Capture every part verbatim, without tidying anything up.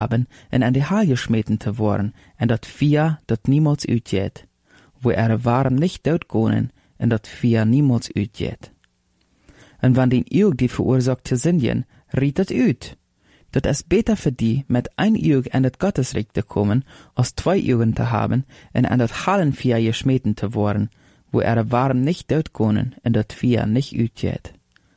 haben en an die Haal geschmeten te worden, en dat Vier dat niemals uitgeet, wo er waren nicht doodgonen, en dat Vier niemals uitgeet. En wann den Juk die verursachte Sindien, riet het uit. Dat es beter für die, mit ein Juk an das Gottesreich zu kommen, als zwei Jugen zu haben, en an das Hallenvier geschmeten zu worden, wo er waren nicht doodgonen, en dat Vier nicht uitgeet.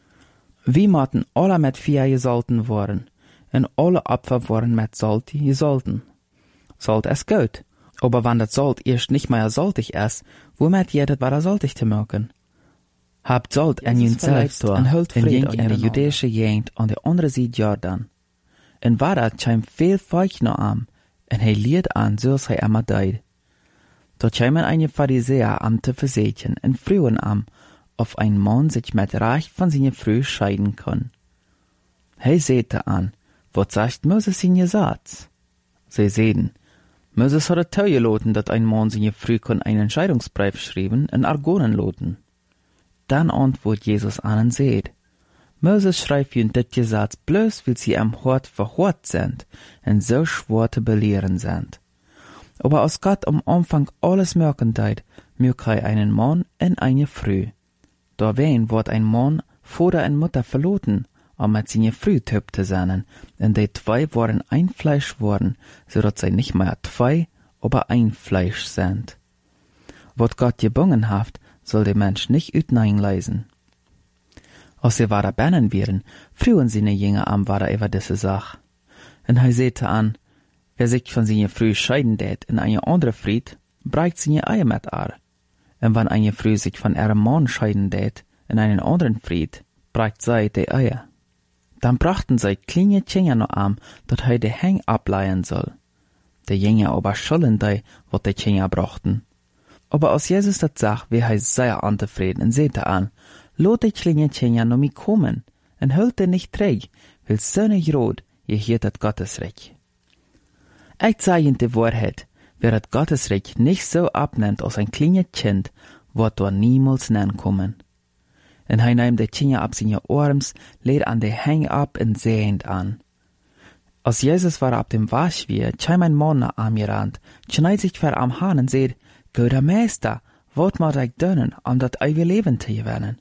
Wie mochten alle mit Vier gesalten worden, en alle Opfer worden mit Salt gesalten. Salt ist gut, aber wann das Salt erst nicht mehr saltig ist, womit jedet war saltig zu machen? Habt Salt en jün selbst en hult Fried in de jüdische Gegend an der andere Seite Jordan. En war dat scheim veel feucht noch am, en hij liet an, zoals hij immer deed. Dort scheimen eine Pharisäer am te verzetjen en frühen am, auf ein Mann sich mit Recht von seiner Früh scheiden kann. Hij sehte an, wat sagt Moses in je Satz? Sie sehen, Moses hat het geloten, dat ein Mann seine Früh kann einen Scheidungsbrief schreiben en argonen loten. Dann antwortet Jesus an und seht, Moses schreibt in dit Gesetz bloß, weil sie am Hort verhort sind und so schwer zu belehren sind. Aber als Gott am Anfang alles merken teit, mögt er einen Mann und eine Früh. Da wen wird ein Mann Vater und Mutter verloten, um mit seiner Früh töp zu sein, und die zwei waren ein Fleisch worden, so dass sie nicht mehr zwei, aber ein Fleisch sind. Wat Gott gebungen haft, soll der Mensch nicht utnein leisen. Als sie wahrer Bernen wären, frühen sie ne Jünger am wahrer über diese Sach. Und er sehte an, wer sich von seiner Früh scheiden tät in eine andere Fried, breicht seine Eier mit ar. Und wenn eine Früh sich von ihrem Mann scheiden tät in einen anderen Fried, breicht sie die Eier. Dann brachten sie kleine Jünger noch am, dat er die Häng ableihen soll. Die Jünger aber schollen die, wat die Jünger brachten. Aber als Jesus dat zag, wie hij sehr unzufrieden und sehte an, lot die kleine Jünger noch mi kommen, und hüllte nicht träg, weil so ne Jod, je hier dat Gottesreich. Ich sage in die Wahrheit, wer dat Gottesreich nicht so abnimmt als ein kleines Kind, wird dort niemals nennen kommen. Und hij nahm die Jünger ab seine Arms, lädt an die Häng ab und sehend an. Als Jesus war ab dem Waschwier, scheim ein Mann nach am gerannt, schneit sich ver am Hahn und seht, Guter Meister, wat moet ich doen, um dat eeuwige Leben zu gewinnen?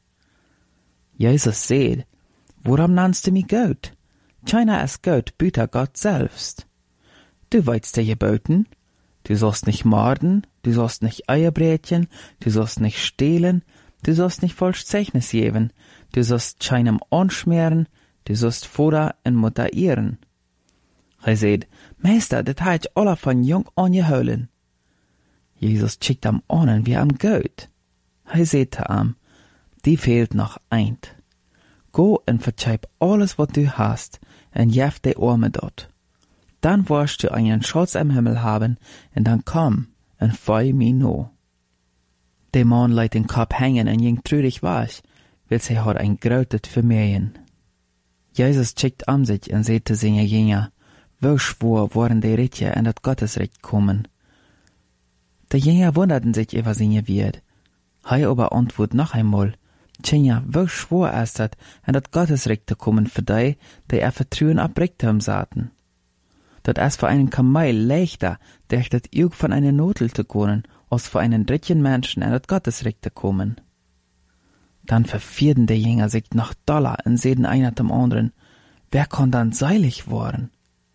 Jesus seht, warum nennst du mich gut? Keiner ist gut, büter Gott selbst. Du weißt dir geboten, du sollst nicht morden, du sollst nicht Eierbrätchen, du sollst nicht stehlen, du sollst nicht falsch Zeichnis geben, du sollst keinem anschmieren, du sollst Vater und Mutter ehren. Er seht, Meister, das hat ich alle von jung an geholen. Jesus schickt am an, wie am geht. Er sehte am, die fehlt noch eint. Go und verzeib alles, was du hast, und jef die Arme dort. Dann wirst du einen Schatz im Himmel haben, und dann komm und feu mi no. Der Mann leiht den Kopf hängen und ging trürig was, weil sie hat ein Grötet vermehren. Jesus schickt am sich und sehte seine Jünger, wo schwor waren die Ritje in das Gottesreich kommen. Die Jünger wunderten sich über seine Wirt. Hei aber antwort noch einmal, Tjenja, wo schwor ist das, in das Gottesreich zu kommen für die, die er Vertrauen abbreckt haben saten. Dat ist für einen Kamel leichter, durch das Juk von einer Notel zu gehen, als für einen dritten Menschen in das Gottesreich zu kommen. Dann verfierden die Jünger sich noch doller und sehen einer dem anderen, wer kann dann seilig worden?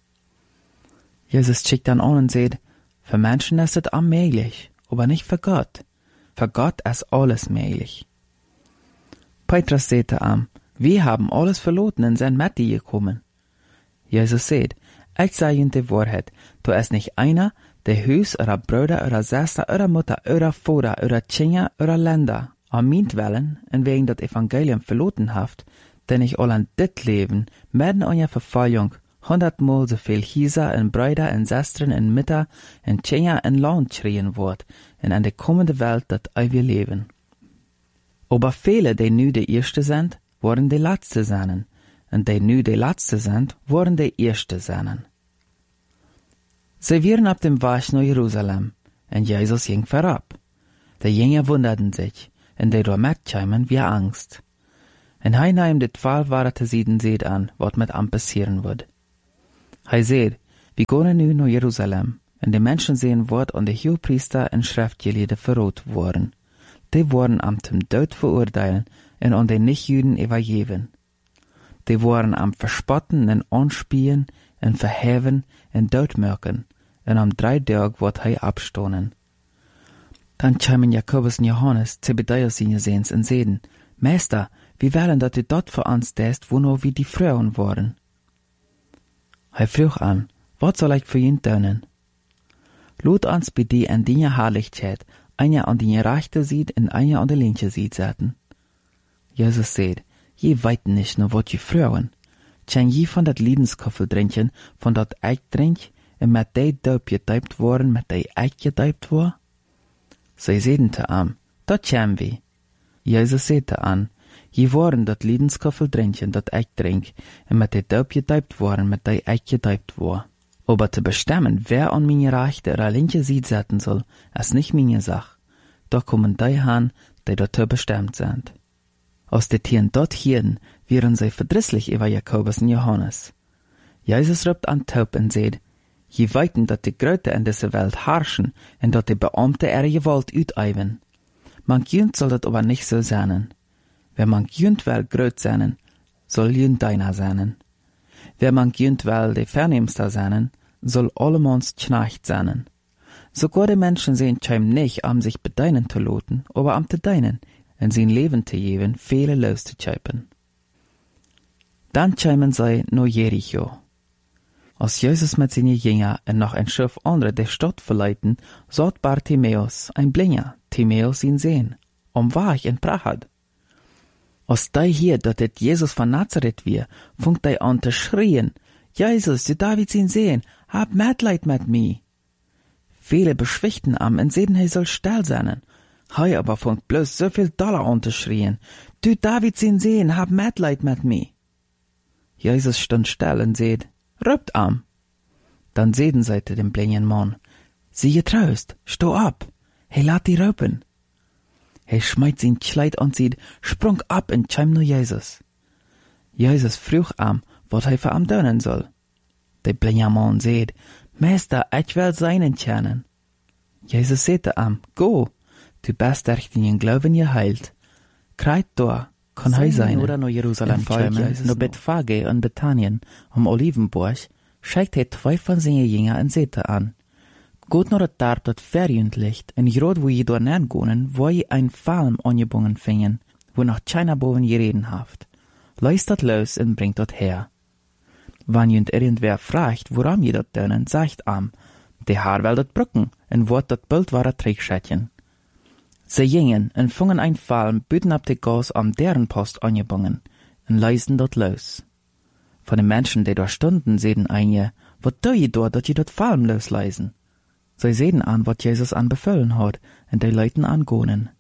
Jesus schickt dann an und sagt, für Menschen ist es unmöglich, aber nicht für Gott. Für Gott ist alles möglich. Petrus sagte am, wir haben alles verloren und sind mit dir gekommen. Jesus sagt, ich sage Ihnen die Wahrheit, du ist nicht einer, der Hus oder Bruder oder Schwester oder Mutter oder Vater oder Kinder oder Länder am meinetwillen und wegen das Evangelium verloren haft, denn ich all an dit Leben, mitten an der Verfolgung, hundertmal so viel Hieser und Brüder und Schwestern und Mütter und Kinder und Land schreien wird, und an der kommende Welt dat ewige Leben. Aber viele, die nu die Erste sind, worden die Letzte sein, und die nu die Letzte sind, worden die Erste sein. Sie waren ab dem Weg nach Jerusalem, und Jesus ging vorab. Die Jünger wunderten sich, und die dort mitkamen wie Angst. Und er nahm die zwölf Worte Sieden seht an, was mit ihm passieren wird. Er seht, Wir gehen nu naar Jerusalem, en de mensen sehen wordt aan de Hohepriester en schriftgeleerden verrood worden. Die worden am zum Dood veroordeilen en aan de nicht-Juden übergeben. Die worden am verspotten en anspielen en verheven en doodmerken, en am drei Tag wordt hij abstonen. Dann chimen Jakobus en Johannes Zebedeus seine Sehens en zeiden, Meister, wie wollen dat u dort voor ons deest, wo nur wie die Frauen worden? Hij vroeg an, wat soll ich für ihn tun? Lot ons bij die en die Herrlichkeit, eine an die rechte Seite und eine an die linke Seite zetten. Jesus sagt, je weet nicht nur wat je Frauen. Tjen je von dat Liedenskoffel drinken, von dat Eik drink, en met die Doop gedeupt worden, met die Eik gedeupt worden? Zij zeiden te am, dat tjen we. Jesus zei te an, je worden dat Liedenskoffel drinken, dat Eik drink, en met die Doop gedeupt worden, met die Eik gedeupt worden. Aber zu bestimmen, wer an meine rechte oder linke Seite setzen soll, ist nicht meine Sache. Da kommen die han, die dazu bestimmt sind. Aus den Tieren dort hierden, wären sie verdrisslich über Jakobus und Johannes. Jesus ruft an Taub und sagt, je weiten, dass die Gröte in dieser Welt herrschen und dass die Beamte ihre Gewalt utüben. Man jönt soll das aber nicht so sein. Wer man jönt will gröt sein, soll jönt deiner sein. Wer man jönt will die Vernehmste sein, soll allemans Knecht sein. Sogar die Menschen sehen scheim nicht, um sich bedeinen zu loten, aber am zu deinen, und sein Leben zu geben, viele los zu schäpen. Dann scheimen sie no Jericho. Als Jesus mit seinen Jüngern und noch ein Schiff andere der Stadt verleiten, sagt Bartimäus, ein Blinder, Timäus ihn sehen, um war ich in Prahad. Als die hier, dass det Jesus von Nazareth wir, funkt die an zu schrien, Jesus, du Davids ihn sehen, hab Mitleid mit mir. Viele beschwichten am und sehen, er soll still sein. Hei aber funkt bloß so viel Dollar an zu schrien, du Davids ihn sehen, hab Mitleid mit mir. Jesus stand still und seht, rübt am. Dann sehen sie zu dem blinden Mann, siehe Trost, steh ab, he lat die rüben. He schmeißt sein Kleid und sieht, sprung ab und scheim nur Jesus. Jesus frug am, wat hij für am tun soll. Der blinde Mann seht, Meister, ich will seinen kennen. Jesus sagte am, go, du bist durch den Glauben geheilt. Kreit da, kann hij sein. Oder nur Jerusalem kommen, nur Bethphage und Bethanien, um Olivenburg, schickt er zwei von seinen Jüngern und sagte an, Gott nur dat Tag dat Ferienlicht, en grad wo je dort neergonen, wo je ein Falm angebungen fingen, wo noch keiner boven gereden haft. Leist dat los und bringt dat her. Wann jünd irgendwer fragt, woran je dat tönen, sagt am, de Haar will dat brücken, en wort dat Bild war a Trickschätchen. Sie gingen en fungen ein Falm, büten ab de Gas am deren Post angebungen, en leisten dat los. Von den Menschen, die dort stunden, sehen einige, wat tu je dort, dat je dat Falm losleisen? Sie sehen an, wat Jesus an befehlen hat, und die Leuten angonen.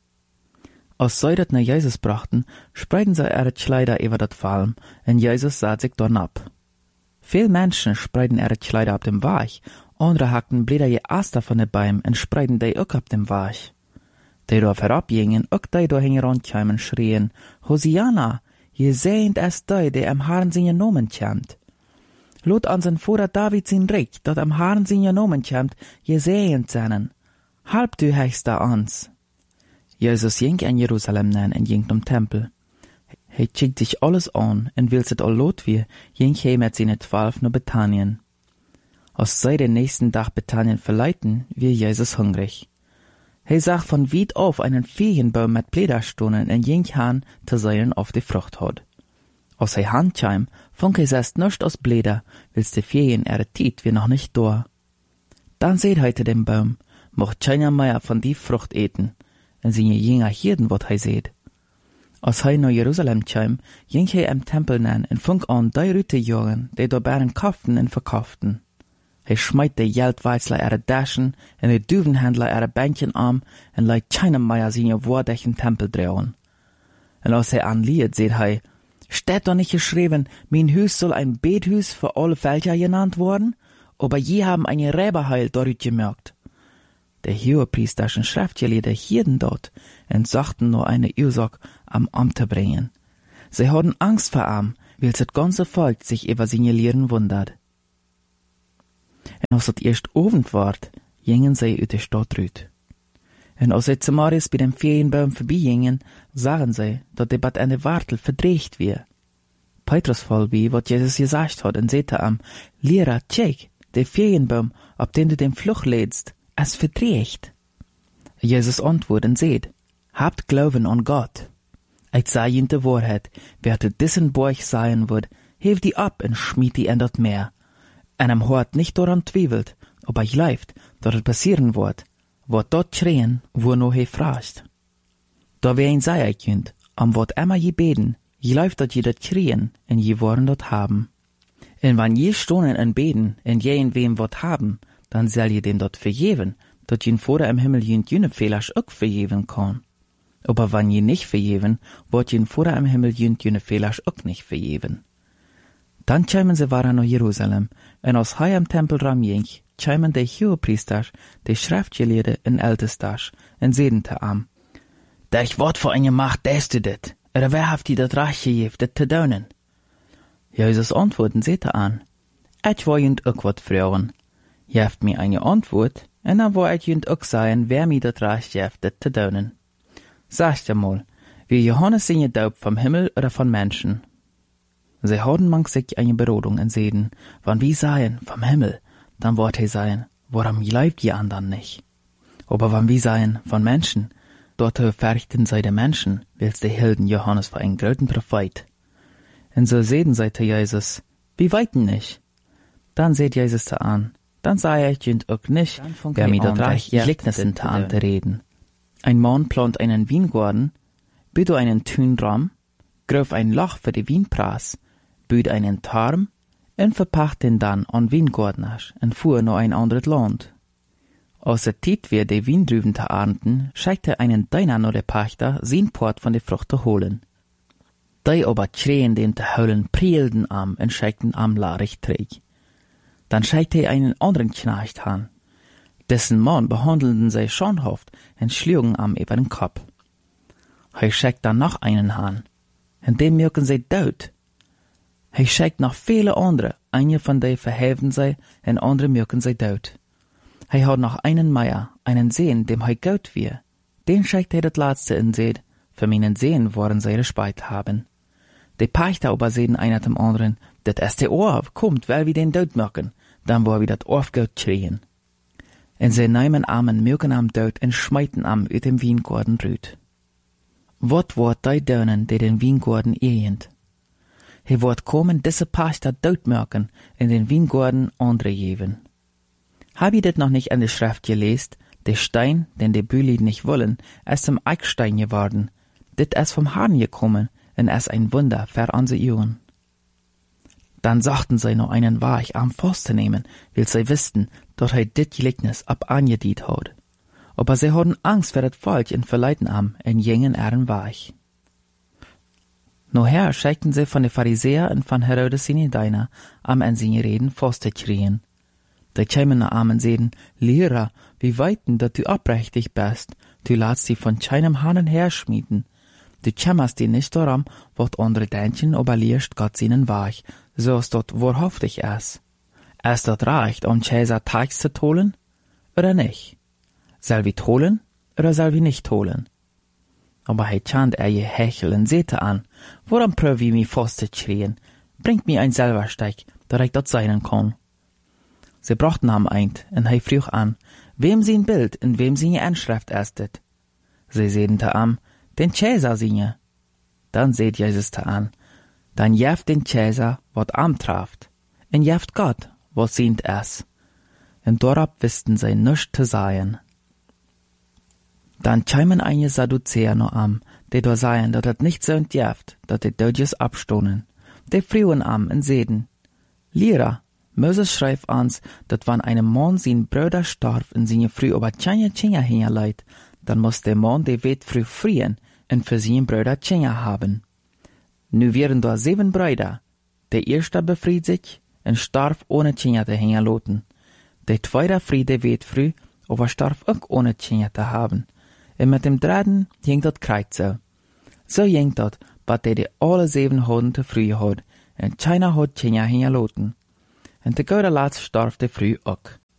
Als sie dat nach Jesus brachten, spreiten sie ihre Kleider über dat Falm, und Jesus sah sich dorn ab. Viele Menschen spreiten ihre Kleider ab dem Weg, andere hackten Blätter je Aster von den Bäumen und spreiten die auch ab dem Weg. Die dort herabgingen, auch die dort herankamen, schrien, Hosianna, je sehend es die, die am Herrn seinen Namen kennt. Lot an sein Vater David sein Recht, dat am Herrn seinen Namen kennt, je sehend seinen. Halb du heichst da ans. Jesus ging in Jerusalem nein und ging zum Tempel. He schickt sich alles an, und will sit all lot wie, ging he mit seinen Zwölf nach Bethanien. Als sie den nächsten Tag Bethanien verleiten, wie Jesus hungrig. He sah von weit auf einen Ferienbaum mit Plederstonen und ging han zu sehen auf die Frucht hat. Als he handscheim, funk he erst nicht aus Bläder, willst die Ferien ihre Tiet wie noch nicht da. Dann seht he zu dem Baum, mocht keiner mehr von die Frucht eten, und seine Jünger hirden, wat he seht. Als he nach Jerusalem scheim, ging he im Tempel nen und funk an die Rüte jagen, die da bären kauften und verkauften. He schmeit die Geldweizler ihre Daschen und die Düvenhändler ihre Bänkchen an und leit keiner mehr seine Worte in Tempel drehen. Und als he anliet, seht he, steht doch nicht geschrieben, mein Hüs soll ein Bethüs für alle Völker genannt worden, aber je haben eine Räberheil dort gemerkt. Der hohepriesterischen Schriftgelehrten hielten dort und sagten nur eine Ursache am Amt zu bringen. Sie hatten Angst vor ihm, weil das ganze Volk sich über seine Lehren wundert. als het eerst Abend ward, gingen zij uit de stad uit. En als zij zumarisch bij dem Ferienbaum vorbeigingen, sahen zij, dat de bad an de Wartel verdreigt weer. Petrus val wie, wat Jesus gesagt hat, en zette am, Lehrer, check, de Ferienbaum, op den du den Fluch lädst, es verdreigt. Jesus antwoord en zeid, habt Glauben an Gott. Ik zei je de waarheid, wer te dissen Borg sein wird, heft die ab en schmied die in dat Meer. En hem hoort nicht daran twijfelt, ob er gelooft, dat het passieren wordt, wat dort schreien, wo no he vraagt. Da wer een zei ik kunt, am wat immer je beden, gelooft dat je dat schreien, en je worden dat haben. En wann je stonen en beden, en je in wem wat haben, dan zal je dem dat vergeven, dat je vor im Himmel je jene Fehlers ook vergeven kan. Aber wann je nicht vergeven, wordt je vor im Himmel je jene Fehlers ook nicht vergeven. Dan tjeimen ze waren naar Jerusalem, en als hij am Tempelraum ging, tjeimen de Hohepriesters, de schriftgeleerden en ältesters, en zeiden te am, durch wat voor een macht deest u dit, er wer heeft die dat recht gegeven, dit te doen? Jezus antwoorden zette aan, ik wil je ook wat vragen. Je hebt mij een antwoord, en dan wil ik je ook zeggen, wer mij dat recht geeft, dit te doen. Zeg je mal, wie Johannes zijn je doop vom Himmel oder von Menschen? Sie hadden mank sich eine Berodung en zeiden, wann wie seien vom Himmel, dann wordt hij sein, warum gelooft je anderen nicht? Aber wann wie seien von Menschen, dort verrichten zij de Menschen, wils de hielden Johannes für einen großen Prophet. En so zeiden zij te Jesus, wie weiten nicht? Dann seht Jesus te an, dann sei ich jünd ook nicht, wer mir dat reich Gleichnissen te an te reden. Ein Mann plant einen Weingarten, büht einen Tünram, gröf ein Loch für die Weinpraß, büht einen Tarm, en verpacht den dann an Weingärtners, en fuhr nach ein anderes Land. Als er Tijd weer de Weindrüben te ernten, schickte einen Deiner nach der Pachter, sein Port von der Frucht zu holen. Die aber schreien den te holen, prielden am, en schickten am larig träg. Dann schickte er einen anderen Knecht an. Dessen Mann behandelten sie schonhaft, en schlugen am über den Kopf. Er schickt dann noch einen an, en dem mögen sie dood. Hij schickt noch viele andere, eine von denen verhelfen sie, en andere mögen sie dood. Hij hat noch einen Meier, einen Sehen, dem hij gut wir. Den schickt er das letzte in seed, für meinen Sehen wollen sie Respeit haben. Die Pachter aber sehen einer dem anderen, dat es der Ohr kommt, weil wir den dood mögen, dann wo wir dat Ohr gut schreien. En sie nehmen armen mögen am dood en schmeiten am uit dem Weingarten rüt. Wat wordt die deunen, die den Weingarten ehend? Hij wordt komen diese Pachter doodmerken in den Weingarten andere geven. Hab ich das noch nicht in der Schrift gelesen? Der Stein, den die Bühli nicht wollen, ist zum Eichstein geworden. Dit ist vom Herrn gekommen, und ist ein Wunder für unsere Jungen. Dann sagten sie noch einen Weich am Forst zu nehmen, weil sie wussten, dass er dit Gleichnis ab angediet hat. Aber sie hatten Angst vor das Volk und verleiten am, und gingen ihren Weich. Noher schickten sie von den Pharisäer und von Herodes seine Diener, am in seine Reden Forst zu kriegen. Die kämen nach am und sehen, Lehrer, wie weiten, dass du abrechtig bist, du lässt sie von keinem Hahn her schmieden. Du kämmerst dir nicht daran, wat andere denken, aber lehrst Gott seinen Weich, so ist dort wahrhaftig ist. Ist dort recht, um Cäsar Tags zu holen, oder nicht? Soll wir holen, oder soll wir nicht holen? Aber he chant er je hechel und sehte an, woran pröv ich mich fast zu schrien, bringt mir ein Silbersteig, dass ich dort sein kann. Sie brachten ham eint, en hij vroeg an, wem sein Bild en wem seine Anschrift estet. Sie sehen te am, den Cäsar singe. Dann seht Jesus te an, dann jeft den Cäsar, wat am traft, en jeft Gott, wat sient es. En dorab wisten sie nisch te seien. Dann kämen einige Sadduzäer noch am, die da seien, dat het nicht so jeft, dat die Dödjes abstonen. Die frühen am en seden, Lehrer, Moses schreibt uns, dat wann einem Mann sein Bruder starb und seine Frau über tschanja tschanja hingeleit, dann muss der Mann die Wet früh frieren und für seinen Bruder tschanja haben. Nu wären da sieben Brüder. Der erste befried sich und starb ohne tschanja zu hingeloten. Der zweite friede Wet früh, aber starb auch ohne tschanja zu haben. Und mit dem dritten ging dat Kreuz so. So ging dat, bat der die alle sieben Hoden zu früh hat, und keiner hat tschanja hingeloten. En de goede laatst starf de früh ook.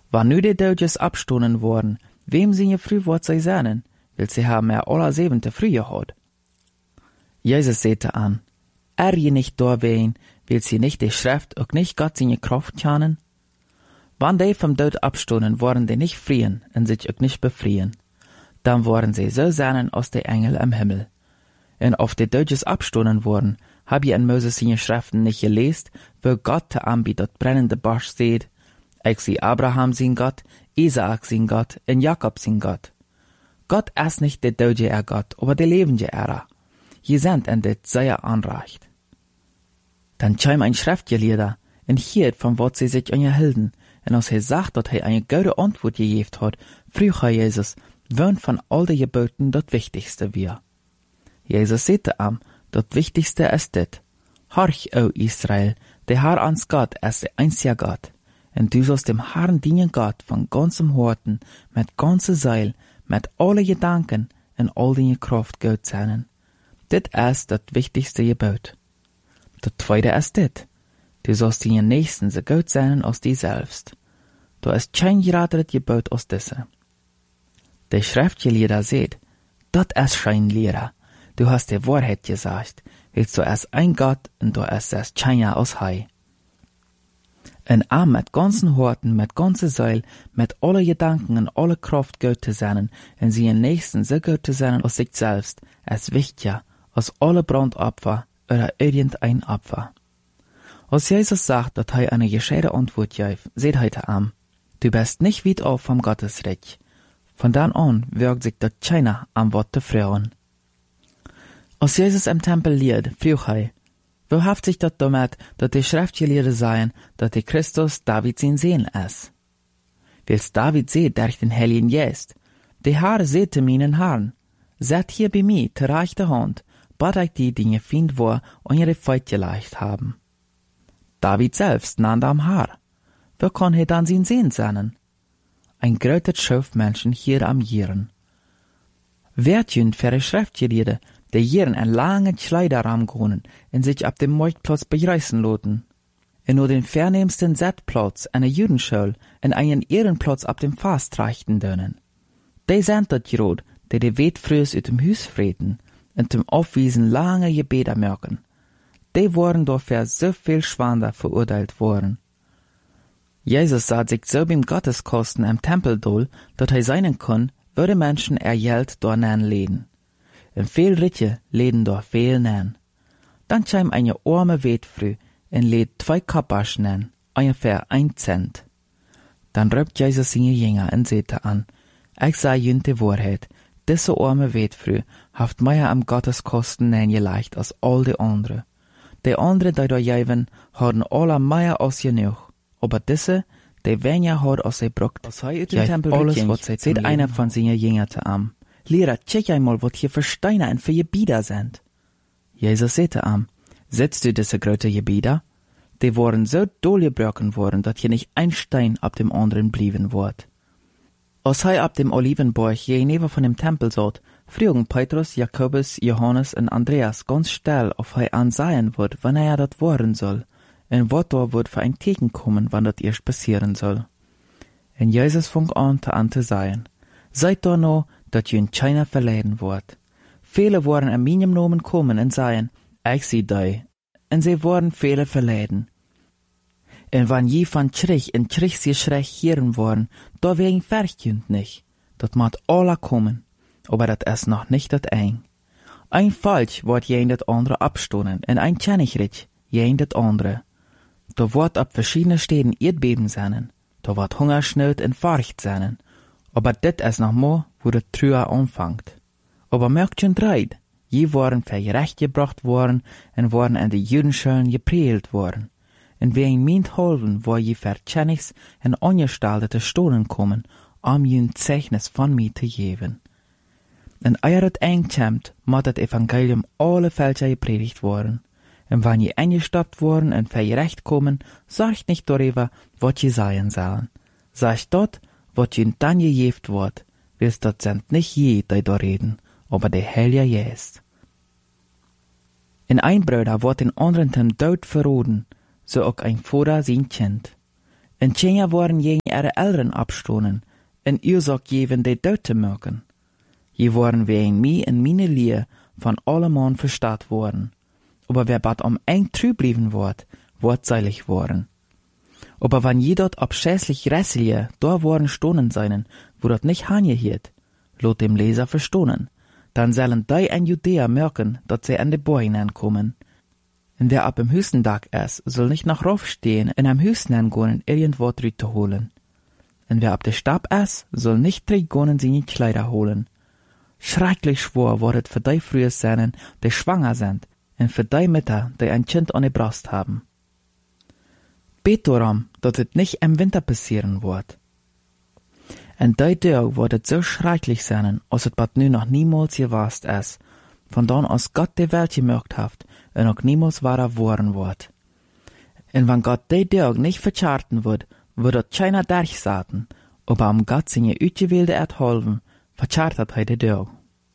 Wann nu de Deutjes abstonen worden, wem sie je früh wat sie seinen, will sie haben er aller siebente früh gehad. Jesus sagte an, er je nicht da wehen, will sie nicht die Schrift auch nicht Gott seine Kraft kennen? Wann die vom Tod abstonen, worden die nicht frieren und sich auch nicht befrieren, dann worden sie so sein als die Engel am Himmel. Und auf die Deutjes abstonen worden, hab ich in Moses seine Schriften nicht gelesen, wo Gott te anbietet dat brennende Bosch seht, ich sie Abraham sein Gott, Isaak sein Gott und Jakob sein Gott. Gott ist nicht der Deutsche er Gott, aber der lebende er. Je sind en dit sehr anreicht. Dann kam ein Schriftgelehrter und hielt von wat sie sich unterhielten, und als er sagt, dass er eine gute Antwort gegeben hat, frug er Jesus, wann von all den Geboten das Wichtigste wir. Jesus sagte ihm, das Wichtigste ist dit: Horch, o Israel, der Herr ans Gott ist der einzige Gott, und du sollst dem Herrn dienen Gott von ganzem Herzen, mit ganzer Seele, mit alle Gedanken und all deine Kraft Gott sein. Dit ist das wichtigste Gebot. Das zweite ist dit: Du sollst deinen Nächsten so gut sein als dich selbst. Da ist kein geraderes Gebot als diese. Der Schriftgelehrte sagt, das ist kein Lehrer. Du hast die Wahrheit gesagt, willst du erst ein Gott und du ist es keiner als Hei. Ein Arm mit ganzen Horten, mit ganzer Seele, mit alle Gedanken und alle Kraft Gott zu sein, und sie im Nächsten so gut zu sein als sich selbst, ist wichtiger als alle Brandopfer oder irgendein Opfer. Als Jesus sagt, dass er eine gescheite Antwort gibt, seht heute am, du bist nicht weit auf vom Gottesreich. Von dann an wirkt sich das keiner am Wort der Frauen. Als Jesus im Tempel lehrt, frug er, wo haft sich das damit, dass die Schriftgelehrten seien, dass der Christus David sein Sohn ist? Wils David seht durch den Heiligen Geist, der Herr sehte meinen Herrn, seid hier bei mir, zur rechten Hand, bat ich die Dinge find wo und ihre Feinde leicht haben. David selbst nannte am Herr. Wo kann er dann sein Sohn sein? Ein größer Schöpfmenschen hier am Jieren. Wer tun für die Schriftgelehrten, die Jieren einen langen Schleiderraum gewonnen und sich ab dem Marktplatz bereisen loten? Und nur den vernehmsten Settplatz einer Judenschule und einen Ehrenplatz ab dem Fast reichten dönen. Die sind das Jod, die die Wet frühs ut dem Hus freten und zum Aufwiesen lange Gebete merken. Die waren dafür so viel Schwander verurteilt worden. Jesus sah sich so beim Gotteskosten am Tempel doll, dass er seinen kann, würde Menschen er Geld dort nähen leden. Und viel Ritche leden dort viel nähen. Dann kam eine arme Wetfrü und lädt zwei Kappasch nähen, ungefähr ein Cent. Dann röpt Jesus seine Jünger und sagte an, ich sage jünt die Wahrheit, diese arme Wetfrü haft mehr am Gotteskosten nähen geleicht als all die andere. Die andere, die da jäven, haben alle mehr als genug. Aber diese, die weniger hat als sie bruckt, jäft alles, was sie seht einer von seinen Jüngern zu am. Lehrer, check einmal, was hier für Steine und für Gebieter sind. Jesus sagte am, setzt du diese große Gebieter? Die waren so doll gebrochen worden, dass hier nicht ein Stein ab dem anderen blieben wird. Als er ab dem Olivenberg gegenüber von dem Tempel saß, frugen Petrus, Jakobus, Johannes und Andreas ganz still, ob er ansehen wird, wann er das worden soll, und was da wird für ein Teken kommen, wann das erst passieren soll. Und Jesus fing an, zu an zu sagen, seid da noch, dass jün keiner verleiden wird. Viele waren an meinem Namen kommen und sagen, ich sie dei, und sie wurden viele verleiden. Und wann je von Trich in Trich sie schreck hören worden, da wegen verkünd nicht. Dat macht alle kommen, aber dat ist noch nicht dat eng. Ein Falsch wird jen dat andere abstonen, und ein Tschennigritsch jen dat andere. Da wird ab verschiedene Städten Erdbeben sein, da wird Hungersnot und Furcht sein, aber dit ist noch mal, wo der Trüher anfängt. Aber merkt schon dreid, je waren vergerecht gebracht worden und waren in die Judenschulen geprediget worden. Und wegen meint holden, wo je verkennigs en ongestaltete Stolen kommen, um jün Zeichnis von mir zu geben. Und eier het eng kämmt, moet het Evangelium alle Fälscher gepredigt worden. Und wenn je eingestoppt worden und vergerecht kommen, sagt nicht darüber, wat je sagen sollen. Sagt dort, wat jün dann gejeft wird, wils dort sind nicht je, die da reden, aber der Heilige Geist. In ein Bruder wird den anderen zum Tod verroden, so auch ein Vater sein Kind. Und Tschenja waren gegen ihre Eltern abstonen, en Ursache geben, die Tod te merken. Je waren wegen mij en meine Leer von allemann verstaat worden. Aber wer bad om eng trü blieben wordt, wordt seilig worden. Aber wann je dort abschäßlich Resselje da worden stonen seinen, wo dort nicht hanje hielt, lot dem Leser verstonen, dann sollen die en Judäa merken, dat sie an de Boy hineinkommen. Und wer ab dem höchsten Tag es, soll nicht nach rauf stehen, in am höchsten hingehen, irgendwo drüt zu holen. Und wer ab der Stab es, soll nicht drüt seine Kleider holen. Schrecklich schwor wordet für die frühe Seinen, die schwanger sind, und für die Mütter, die ein Kind an der Brust haben. Bet darum, dass es nicht im Winter passieren wird. Und die Tag wordet so schrecklich sein, als es bad nu noch niemals gewast ist, von dann aus Gott die Welt gemerkt hat, und auch niemals wahrer worden wird. Und wenn Gott die Tag nicht vercharten wird, wird dort keiner durchsaten, aber um Gott seine Utgewählte erhalten, verchartet er die Tag.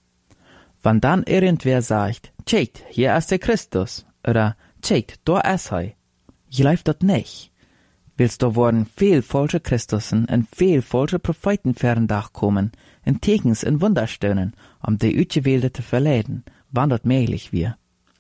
Wenn dann irgendwer sagt, tscheit, hier ist der Christus, oder tschait, da ist er, je läuft das nicht. Willst du worden viel falsche Christussen und viel falsche Propheten fernendach kommen, in Tekens und Wunderstönen, um die Utgewählte zu verleiten, wann das möglich wir.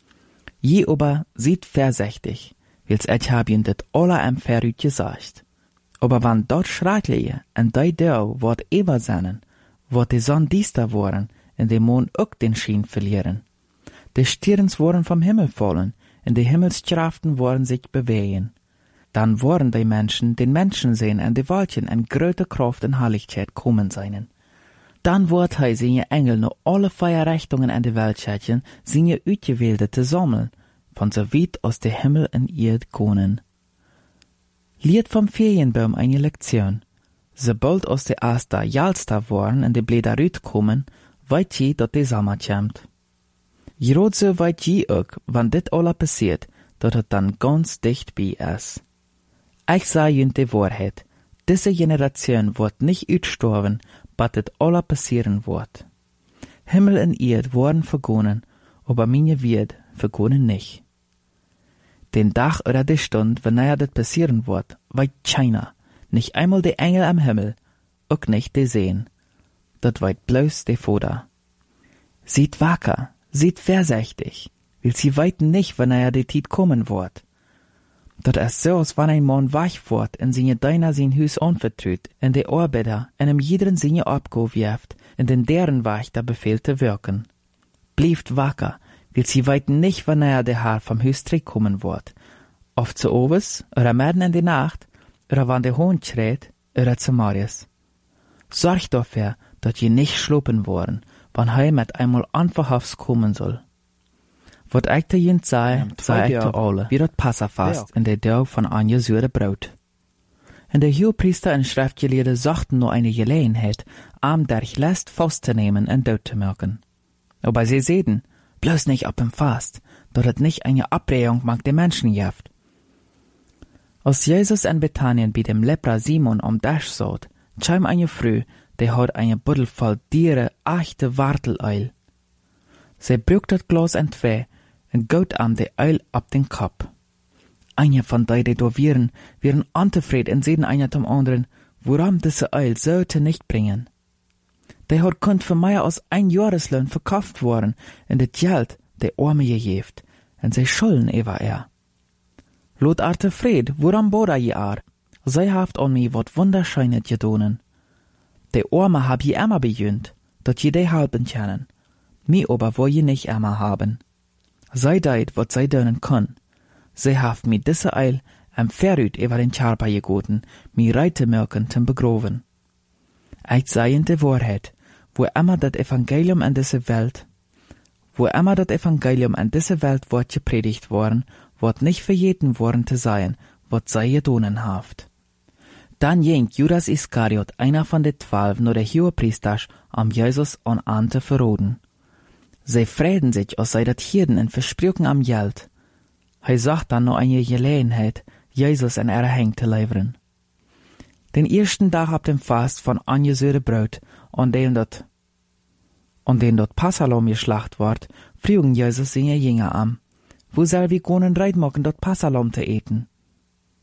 Je aber sieht vorsichtig, wils ich hab ihn das alle am Verrüt gesagt. Aber wann dort schreckliche und die Tag wird eber sein, wird die Sonne diester worden, und der Mond auch den Schien verlieren. Die Stirns worden vom Himmel fallen, und die Himmelskraften worden sich bewegen. Dann worden die Menschen den Menschen sehen und die Wolken in größter Kraft und Herrlichkeit kommen seinen. Dann wird er seine Engel nur alle vier Richtungen an die Welt schicken, seine Utgewählte zu sammeln, von so weit aus der Himmel in Erd kommen. Lied vom Ferienbaum eine Lektion. Sobald aus der Aster Jalster worden und die Blätter rüt kommen, weit je, dat die Sommer kommt. Gerade so weit je auch, wann dit alle passiert, dat het dann ganz dicht bei ist. Ich sage Ihnen die Wahrheit, diese Generation wird nicht utstorben, bat dit alle passieren wird. Himmel und Erd worden vergonnen, aber meine wird vergonnen nicht. Den Tag oder die Stunde, wenn naja dit passieren wird, weit keiner, nicht einmal die Engel am Himmel, auch nicht die Seen. Dat weit bloß der Vater. Seid wacker, seid vorsichtig, will sie weiten nicht, wenn er die Zeit kommen wird. Dat ist so, als wenn ein Mann wach wird und seine Deiner sein Haus anvertraut, und der Arbeiter in einem jeden seine Abgabe wirft, und in deren Wach der Befehl zu wirken. Bleibt wacker, will sie weiten nicht, wenn er der Herr vom Haus kommen wird. Oft zu Oves, oder mitten in die Nacht, oder wenn der Hund schreit, oder zu Marius. Sorgt dafür, dat je nicht schlupen worden, wann er mit einmal anverhafts kommen soll. Wat ich te jent sei, sei ich te alle, wie dat Passafast in der Tag von Anja Süre Brot. Und der Hohepriester und Schriftgelehrte suchten nur eine Gelegenheit, am derch Last festzunehmen und dort zu merken. Aber sie sehen, bloß nicht ab im Fast, dat het nicht eine Abregung mag der Menschen jaft. Als Jesus in Bethanien bei dem Lepra Simon am Dasch saut, kam eine Frau, die hat eine Buddel voll Diere, echte Warteleil. Sie brücht das Glas in zwei und gaut am die Eil ab den Kopf. Eine von die, die da wären, wären unzufrieden und sehen einer zum anderen, warum diese Eil sollte nicht bringen. Die hat kund für mehr als ein Jahreslohn verkauft worden und das Geld der Arme gegeben, und sie schulden über er. Lot er zufrieden, warum boda je ar? Sie haft an mir wat wunderschönes gedonen. Die Arme hab je immer bejönt, dat je die halben können. Mi aber wo je nicht immer haben. Sie deit, wat sie dönen kann. Sie haft mi diese Eil am Verrüt über den Charpa gegoten, mi reite merken zum begroven. Ich sei in die Wahrheit, wo immer das Evangelium an diese Welt, wo immer das Evangelium an diese Welt wird gepredigt worden, wird nicht für jeden worden zu sein, wat sei gedonen haft. Dann ging Judas Iskariot, einer von den Zwölf, nur der Hohepriester, am Jesus an Ante verroden. Sie freuen sich, als sei das Hirden und versprüchen am Geld. Er sagt dann noch eine Gelegenheit, Jesus in ihre Hände zu liefern. Den ersten Tag ab dem Fast von angesöre Brot, an dem dort, an dem dort Passalom geschlacht wird, fragen Jesus seine Jünger an, wo soll wir können reit machen, dort Passalom zu eten?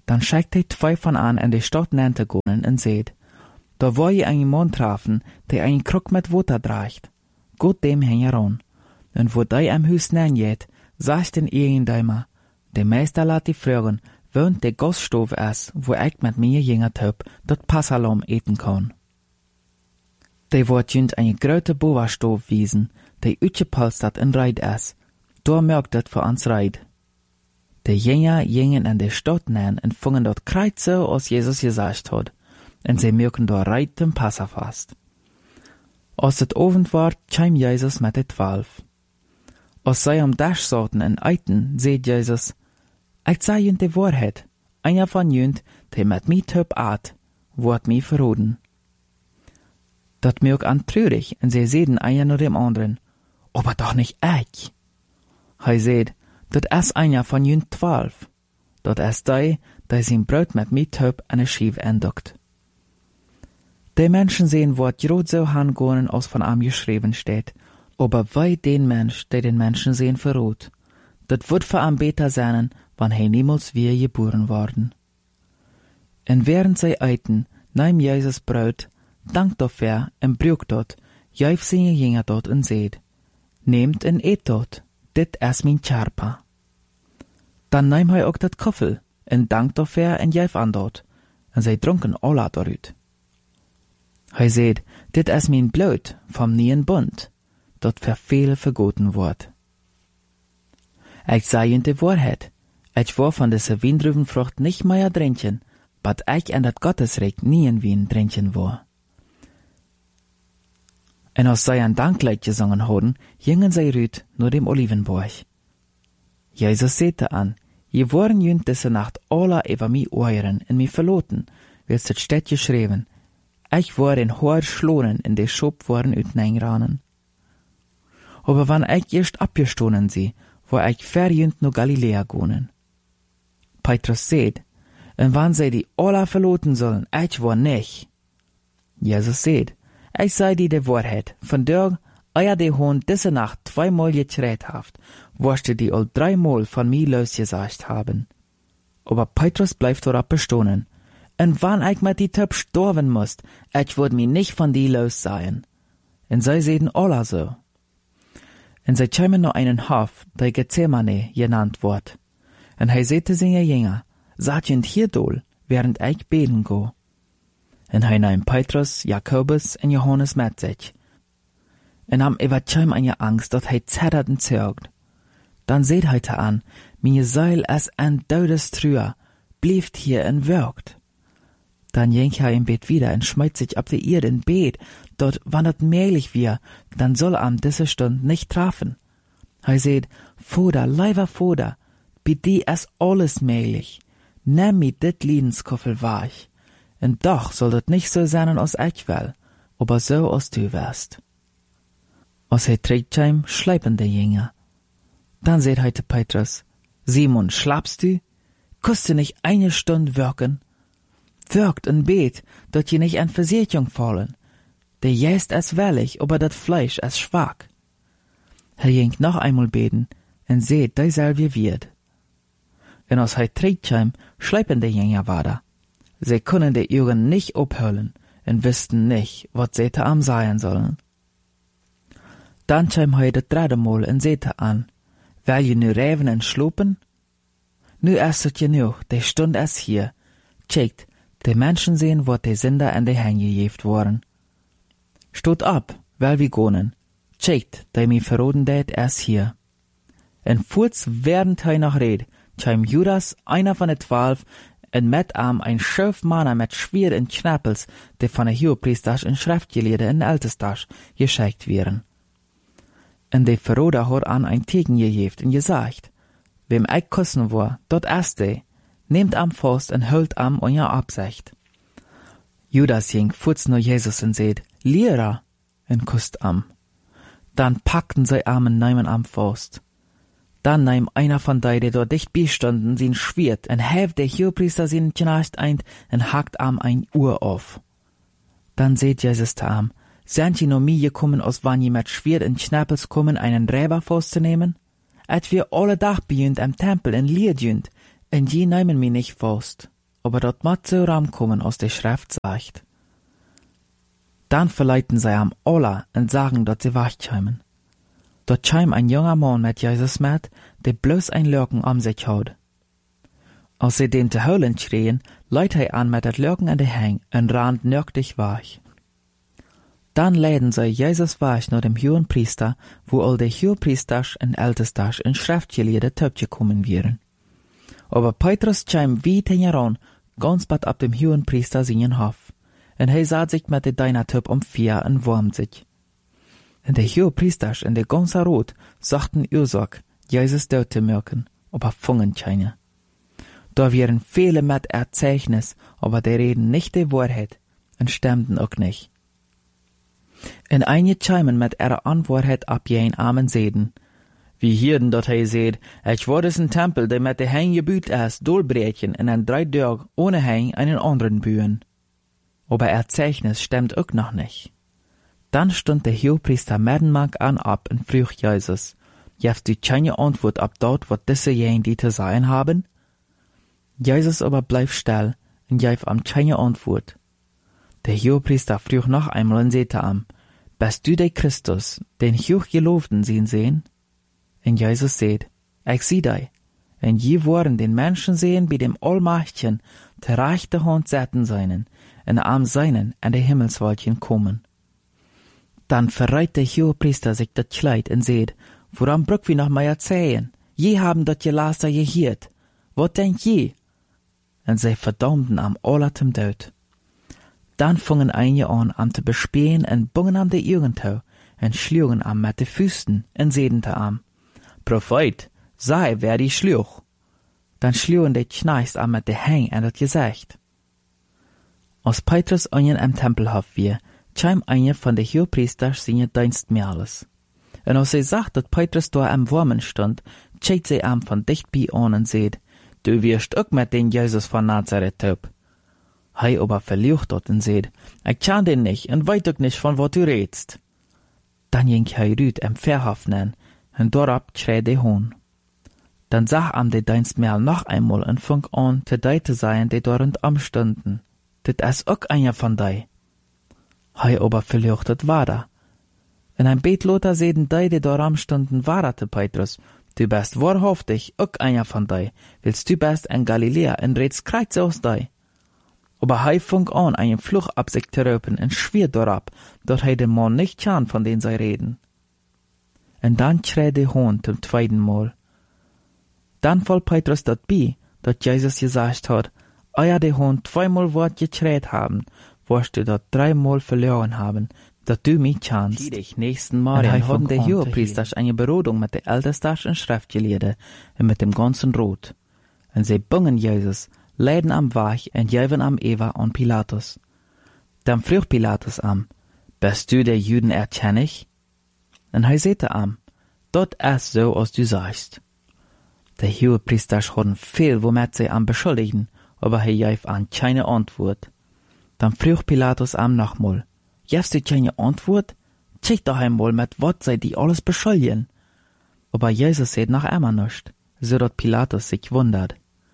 Dann schickt hij zwei von an in die Stadt nannte gonen und seht, da wo je einen Mann trafen, der einen Krug mit Wasser draagt. Gut dem häng heran. Und wo dei am Hus nenn jet, sagt den irgendeimer, der Meister lat die fragen, wohnt der Gaststove es, wo ich mit mir jingert hab, dat Passalom eten kann. Der wird jünd eine grote Boverstove wiesen, der utgepolstert in Reid es. Da merkt dat für ans Reid. De Jünger gingen in der Stadt nein und fungen dort Kreuze, als Jesus gesagt hat, und sie merken dort Reid dem Passafast. Als het Abend war, kam Jesus mit de Twaalf. Als sie am Dasch saßen und eiten, seht Jesus, ich sag jünd die Wahrheit, einer von jünd, der mit mir töp at, wird mir verroden. Dat merkt an trürig, und sie sehen einer nur dem anderen, aber doch nicht ich. Hij seht, dat is einer von jünd Twaalf, dat is die, die sein Brot mit mir töp an de Schief endokt. Die Menschen sehen, wat grad so hangonen, als von ihm geschrieben steht, aber wei den Mensch, der den Menschen sehen, verrot. Dat wird für ihn besser sein, wann er niemals wieder geboren worden. Und während sie eiten, nahm Jesus Brot, dankt dafür und brügt dort, jäuf seine Jünger dort und seht, nehmt und eet dort, dit is mein Charpa. Dann nahm er auch dat Koffel, und dankt dafür und jäuf an dort, und sie trunken alle darüt. Hij seht, dit is mein Blut vom neuen Bund, dat für viele vergoten wordt. Ich sei in die Wahrheit, ich war von dieser Windrübenfrucht nicht mehr trinken, but ich in dat Gottesreich nie in Wien trinken war. Und als sie ein Danklied gesungen hatten, gingen sie rüt nur dem Olivenborg. Jesus sehte an, je waren jünd diese Nacht alle über mi Euren in mi verloten, wird het steht geschrieben, ich war in hoher Schlonen in de Schub waren utneingranen. Aber wann ich erst abgestohlen sie, war ich verjünd no Galiläa gonen. Petrus seht, und wann sie die alle verloten sollen, ich war nicht. Jesus seht, ich sei die de Wahrheit, von der, euer de Hohn diese Nacht zweimal getret haft, wirst du die all dreimal von mir losgesagt haben. Aber Petrus bleibt dort bestohlen, und wann ich mit die Töp storven musst, ich würd mi nicht von die los sein. Und sie sehen alle so. Und sie kämen noch einen Hof, der Gethsemane genannt wird. Und er sagte seine Jünger, seid jünd hier dol, während ich beten go. Und er nahm Petrus, Jakobus und Johannes mit sich. Und am überkäm eine Angst, dass er zettert und zögt. Dann seht heute an, meine Seil ist ein todes Trüher, blieft hier und wirkt. Dann ging er im Bett wieder und schmeißt sich ab die Erde in Bett, dort wandert mählich wir, dann soll am diese Stunde nicht trafen. Er seht, Foda, leiver Foda, bei dir ist alles mählich, nimm mi dit Liedenskoffel weich, und doch soll das nicht so sein, als ich will, aber so, als du wärst. Als er trägt heim, schleipen die Jünger. Dann seht heute Petrus, Simon, schlafst du? Kannst du nicht eine Stunde wirken? Wirkt und bet, dort je nicht in Versicherung fallen. Der Jäst es wellig, aber dat Fleisch es schwach. Er ging noch einmal beten, und seht, derselbe wird. Und als er trägt heim, schleipen die Jünger weiter. Sie können die Augen nicht abhüllen und wüssten nicht, was sie da am sein sollen. Dann kam er das dritte Mal und seht an, will je nu reven und schlupen? Nu ist es genug, die Stunde ist hier. Checkt, die Menschen sehen, wat die Sünder an die Hänge gejeft worden. Stut ab, weil wir gonen. Checkt, die mi verroden det ist hier. Und kurz während er noch red, kam Judas, einer von den Zwölf, und mit ihm ein schöf Manner mit Schwier und Knappels, die von der Hohepriesters und Schriftgelehrten in Ältestasch geschickt wären. Und der Verroder hat an ein Tegen gejeft und gesagt, wem ich kussen war, dort ist der, nehmt am Faust und hüllt am euer Absicht. Judas ging kurz nur Jesus und seht, Lehrer, und kusst am. Dann packten sie Armen neimen am Faust. Dann nahm einer von denen, die dort dicht bestunden, sein Schwert, und heft der Hohepriester seinen Knecht ein, und hackt am ein Uhr auf. Dann seht Jesus am, sind die noch mir gekommen, als wann je mit Schwert und Schnappels kommen, einen Räber festzunehmen? Et wir alle Dach bejünd am Tempel in Liedjünd, und je nehmen mir nicht fast. aber dat mat so ramkommen aus der Schrift sagt. Dann verleiten sie am alle und sagen, dass sie wachcheimen. Dort scheim ein junger Mann mit Jesus mit, der bloß ein Lürken am sich haut. Als sie den zu holen schrien, leit er an mit dat Lürken an de Hang und rannt nördlich wach. Dann leiden sie Jesus wach nach dem hohen Priester, wo all die Hohepriesters und Ältesters in Schriftgelehrte Töpfe kommen wären. Aber Petrus scheim wie ten Jahren ganz bad ab dem hohen Priester seinen Hof, und er sah sich mit de Deinertöp um vier und wurmt sich. Und die Hohepriesters und der ganze Rot sagten Ursache, Jesus dort zu merken, aber fungen keine. Da wären viele mit Erzeichnis, aber die reden nicht die Wahrheit und stimmten auch nicht. In einige scheimen mit ihrer Antwort ab jen Amen seden. Wie hierden dort hij seht, ich wurde in Tempel, der mit de Hein gebüht ist, dolbrechen in ein drei Tag ohne Hein einen anderen bühen. Aber Erzeichnis stimmt auch noch nicht. Dann stund der Hohepriester Merdenmark an ab und frug Jesus, jefst du keine Antwort ab dort, wat diese jen die zu sein haben? Jesus aber bleib still und jef am keine Antwort. Der Hohepriester frug noch einmal und sehte am, bist du der Christus, den Hochgelobten sehen sehen? Und Jesus seht, ich sieh dei, und je wollen den Menschen sehen, wie dem Allmächtigen, der rechte Hand setzen seinen, und am seinen an die Himmelswolken kommen. Dann verreit der Hohepriester sich das Kleid und seht, woran brück wir noch mal erzählen? Je haben dat Gelaster gehiert. Wat denk je? Und sie verdammten am allertem Tod. Dann fingen einige an, am zu bespähen und bungen am de Irgendau und schlugen am mit de Füßen und sedente am. Prophet, sei wer die schluch. Dann schlugen de Kneist am mit de Hang an dat Gesicht. Als Petrus einen am Tempelhof wir, scheim eine von de Hohepriesters seine Dienstmädels. Und als sie sagt, dat Petrus da am Wurmen stand, schaut sie am von dicht bei an und seht, du wirst auch mit den Jesus von Nazareth taub. Hei aber verliucht dort und seht, ich kann den nicht und weit auch nicht von wat du redst. Dann ging hei rüt am Verhof nen, und dorab schrei de Hohn. Dann sah am de Dienstmädel noch einmal und fang an, te dei zu sein, die dort am stunden. Dit is auch einer von dei. Hei aber verliuchtet war da. In ein Betloter sehen dei, die dort am stunden, warate Petrus, du bist wahrhaftig auch einer von dei, willst du bist in Galiläa und redst kreuz aus dei. Aber hei fang an, einen Fluch ab sich zu röpen und schwier dorab, dort hei den Mann nicht kann, von den sie reden. Und dann schrei der Hohn zum zweiten Mal. Dann fall Petrus dort bei, dort Jesus gesagt hat, euer der Hohn zweimal Wort geschreit haben, wirst du dort dreimal verloren haben, dass du mich kannst. Die nächsten Mal haben der Hohepriester eine Berodung mit der Ältesten und Schriftgelehrten und mit dem ganzen Rot. Und sie bungen Jesus, leiden am Wach und jäven am Eva an Pilatus. Dann frug Pilatus am, bist du der Juden erkennig? Und er sehte am, dort ist so, als du sagst. Der Hohepriester hatten viel, womit sie am beschuldigen, aber er jäf an keine Antwort. Dann frug Pilatus am nochmal, jäfst du keine Antwort? Check doch einmal, mit wat sei die alles beschuldigen. Aber Jesus seht noch immer nicht, so dat Pilatus sich wundert.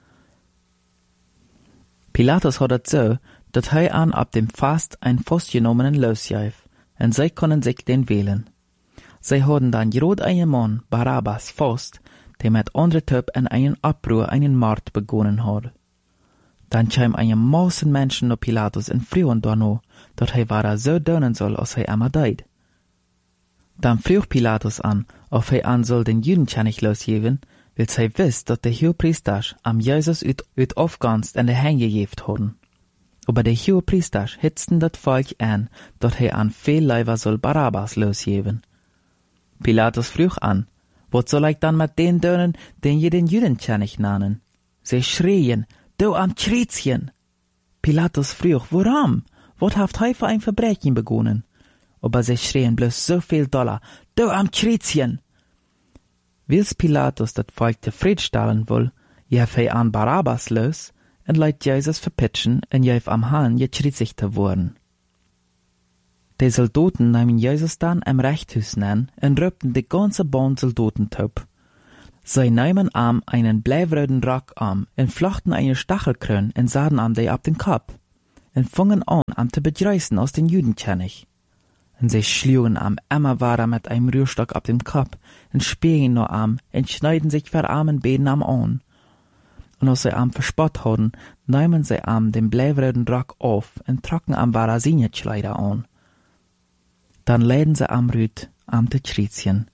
Pilatus hat es so, dass er an ab dem Fast ein festgenommenen losjäf, und sie können sich den wählen. Sie haben dann gerot einen Mann, Barabbas, fast, der mit anderen Typ in einen Abbruch einen Mord begonnen hat. Dann kam eine Massen Menschen nach Pilatus in Frühen dano, dass er war so dönen soll, als er immer deid. Dann frug Pilatus an, ob er an soll den Juden nicht losgeben, weil sie wisst, dass der Hohepriester am Jesus ut, ut aufganst in der Hänge gejeft haben. Aber der Hohepriester hitzten das Volk an, dass er an viel Leiber soll Barabbas losgeben. Pilatus frug an, was soll ich dann mit den dönen, den je den Juden nicht nannen? Sie schrien, du am Krizchen! Pilatus frug, warum? Was haft er für ein Verbrechen begonnen? Aber sie schrien bloß so viel Dollar, du am Krizchen! Wils Pilatus dat Volk zufriedenstellen will, jef er an Barabbas los und leit Jesus verpitchen und jef am Hahn gekritzigt worden. Die Soldaten nahmen Jesus dann am Rechtshus an und röpten die ganze Bahn Soldaten taub. Zij nahmen am einen bleiwröden Rock am, en flochten eine Stachelkrön en saden am die ab den Kopf, en fungen an am te bedreißen aus den Judenkönig. En sie schlugen am immer weiter mit einem Rührstock ab den Kopf, en spähen noch am, en schneiden sich für armen Beden am an. Und als sie am verspott hadden, nahmen sie am den bleiwröden Rock auf en trocken am weiter Sinjetschleider an. Dann leiden sie am Rüt am te Schritzchen.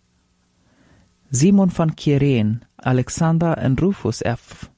Simon von Kyrene, Alexander en Rufus erf.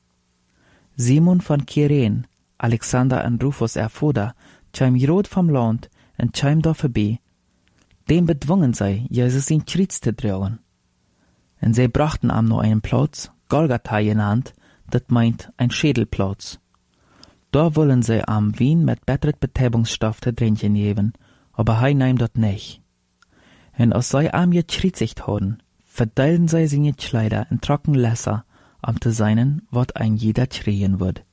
Simon von Kyrene, Alexander en Rufus erfoder, tschim Jerod vom Land, en tschim da vorbei. Dem bedwungen sei, Jesus in Schritz zu drauen. En sie brachten am noch einen Platz, Golgatha genannt, dat meint ein Schädelplatz. Da wollen sie am Wien mit betteret Betäubungsstoff zu trinken geben, aber hei nahm dat nicht. En als sie am geschritzigt hadden, verteilen sie seine Kleider in trocken Lässer, am te seinen, wat ein jeder schreien wird.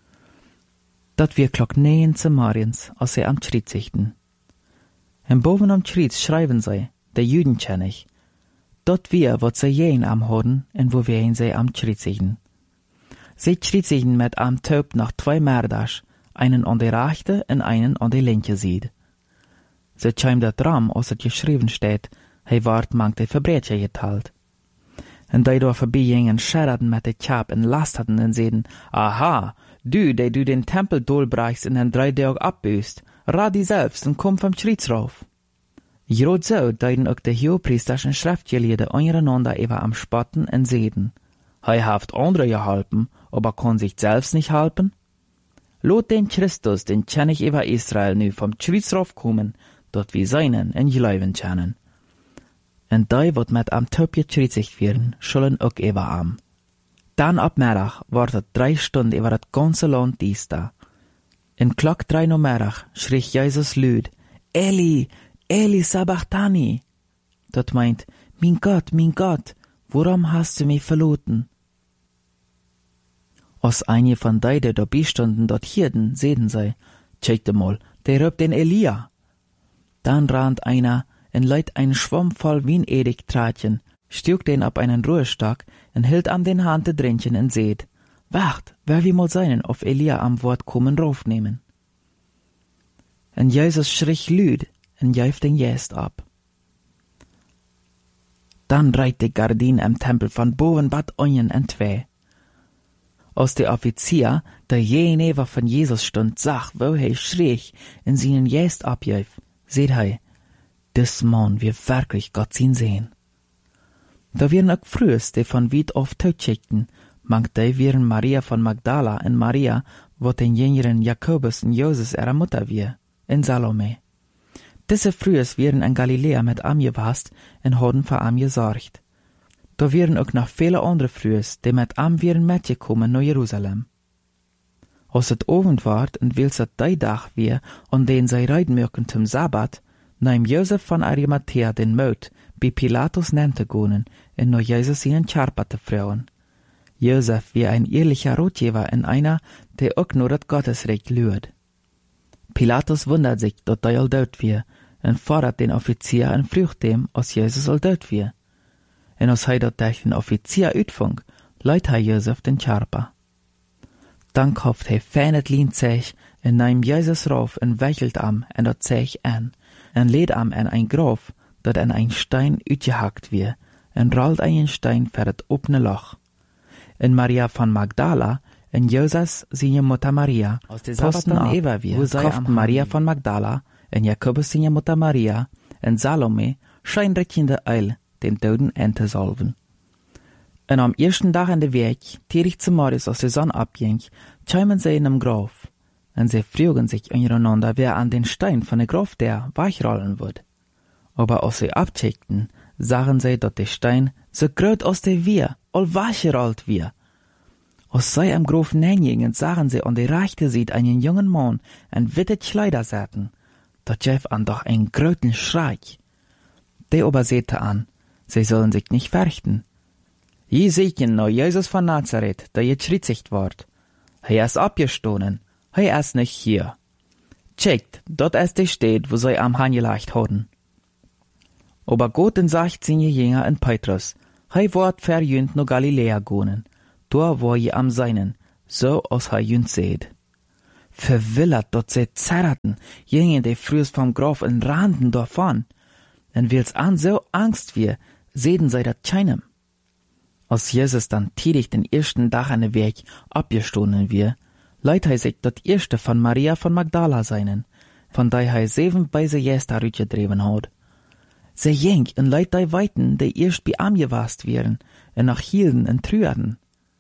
Dat wir klock neun zu Mariens, als sie am schritzigten. En boven am Schritz schreiben sie, der Judenkönig, dat wir, wat sie jen am hadden, en wo wir ihn sie am schritzigten. Sie schritzigten mit am Taub nach zwei Mördasch, einen an die rechte en einen an die linke Seite. Sie schäm dat Ram, als het geschrieben steht, hij ward mank de Verbrecher geteilt. En die da vorbeigingen, scherrten mit de Kap en lasterten en zeiden, aha, du, die du den Tempel dolbreichst en en drei Tag abbüßt, rad die selbst en kom vom Schritz rauf. Jrod so deiden ook de Hohepriesters en Schriftgelehrten untereinander über am Spotten en zeiden, hij haft andere geholpen, aber kann sich selbst nicht halten? Lot den Christus, den König über Israel, nu vom Schritz raufkommen, dort wie seinen en geleiven kennen. En die wat met am Taub geschritzigt werden, schullen ook über am. Dann ab Mittag wordt het drei Stunden über das ganze Land dies da. In Klock drei no Mittag schrie Jesus luid, Eli, Eli sabachthani. Dat meint, mein Gott, mein Gott, warum hast du mich verloren? Als einige von die, die dabei stunden, dort hierden, sehen sie, checkte mal, der rübt den Elia. Dann rannt einer, en leidt einen Schwamm voll Wien-Edik Tratchen, stieg den ab einen Ruhestock en hielt am den Hand te drinken en seht, wacht, wer wie mal seinen auf Elia am Wort kommen raufnehmen. En Jesus schrie lüd en jäuft den Jäst ab. Dann reit die Gardin am Tempel von boven bad onjen en zwei. Aus der Offizier, der jenever von Jesus stund, sag, wo he schrie en seinen Jäst abjäuf, seht hei, des Mann wir wirklich Gott sin sehen. Da wären auch frühest, die von weit auf Tod schickten, manch die wären Maria von Magdala en Maria, wo den jüngeren Jakobus en Joses ihre Mutter wir, en Salome. Diese frühest wären in Galiläa mit am gewast en hadden für am gesorgt. Da wären auch noch viele andere frühest, die mit am wären mitgekommen nach Jerusalem. Als het Abend ward en wils het die Dag weer, an den zij reiden möchten zum Sabbat, nahm Josef von Arimathea den Mut, bei Pilatus nannte gonen, en nach Jesus seinen Charpa te frauen. Josef wie ein ehrlicher Ratgeber en einer, der auch nur das Gottesrecht lürt. Pilatus wundert sich, dat hij al dood wie, en fordert den Offizier en vlucht dem, als Jesus al dood wie. En als hij dat durch den Offizier uitvong, leidt hij Josef den Charpa. Dan kauft hij fijn het lienzeeg en neemt Jesus rauf en wechelt am en dat zeeg aan, en leed am en ein Graf, dat en ein Stein uitgehakt wie, en rollt einen Stein voor het opene loch. En Maria van Magdala, en Joses seine Mutter Maria, posten an Eva wie, kauft Maria van Magdala, en Jakobus seine Mutter Maria, en Salome, scheinrechtende Eil, den Toten Ente salven. En am ersten Tag in de Weg, tierig zu Morgens als de Sonne abging, schäumen sie in dem Graf, en sie fragen sich untereinander, wer an den Stein von der Graf der weichrollen wird. Aber als sie abcheckten, sahen sie, dass der Stein so groß als der wir, all wachgerollt wir. Als sie am Graf nähingen, sahen sie an der rechten Seite einen jungen Mann in witte Kleider säten. Da gab an doch einen großen Schrei. Der aber sehte an, sie sollen sich nicht fürchten. Je sehen noch Jesus von Nazareth, der jetzt schritzigt ward. Er ist abgestohlen, er ist nicht hier. Checkt, dort ist der steht, wo sie am Hahn gelegt haben. Aber Gott sagt seine Jünger in Petrus, Hij wordt verjünt no Galilea gonen, dort wo je am seinen, so als hij jünt seht. Verwillert dort se zerraten, jingen de frühs vom Graf en randen davon. En wils an so Angst wir, sehen sei dat keinem. Als Jesus dann tätig den ersten Tag an der Weg abgestohlen wir, leit hij sich dat erste von Maria von Magdala seinen, von der hij zeven beise Jester rütgedreven hat. Se jenk en leit die weiten, die erst bei am gewast wären, en nach hielden en trüerden.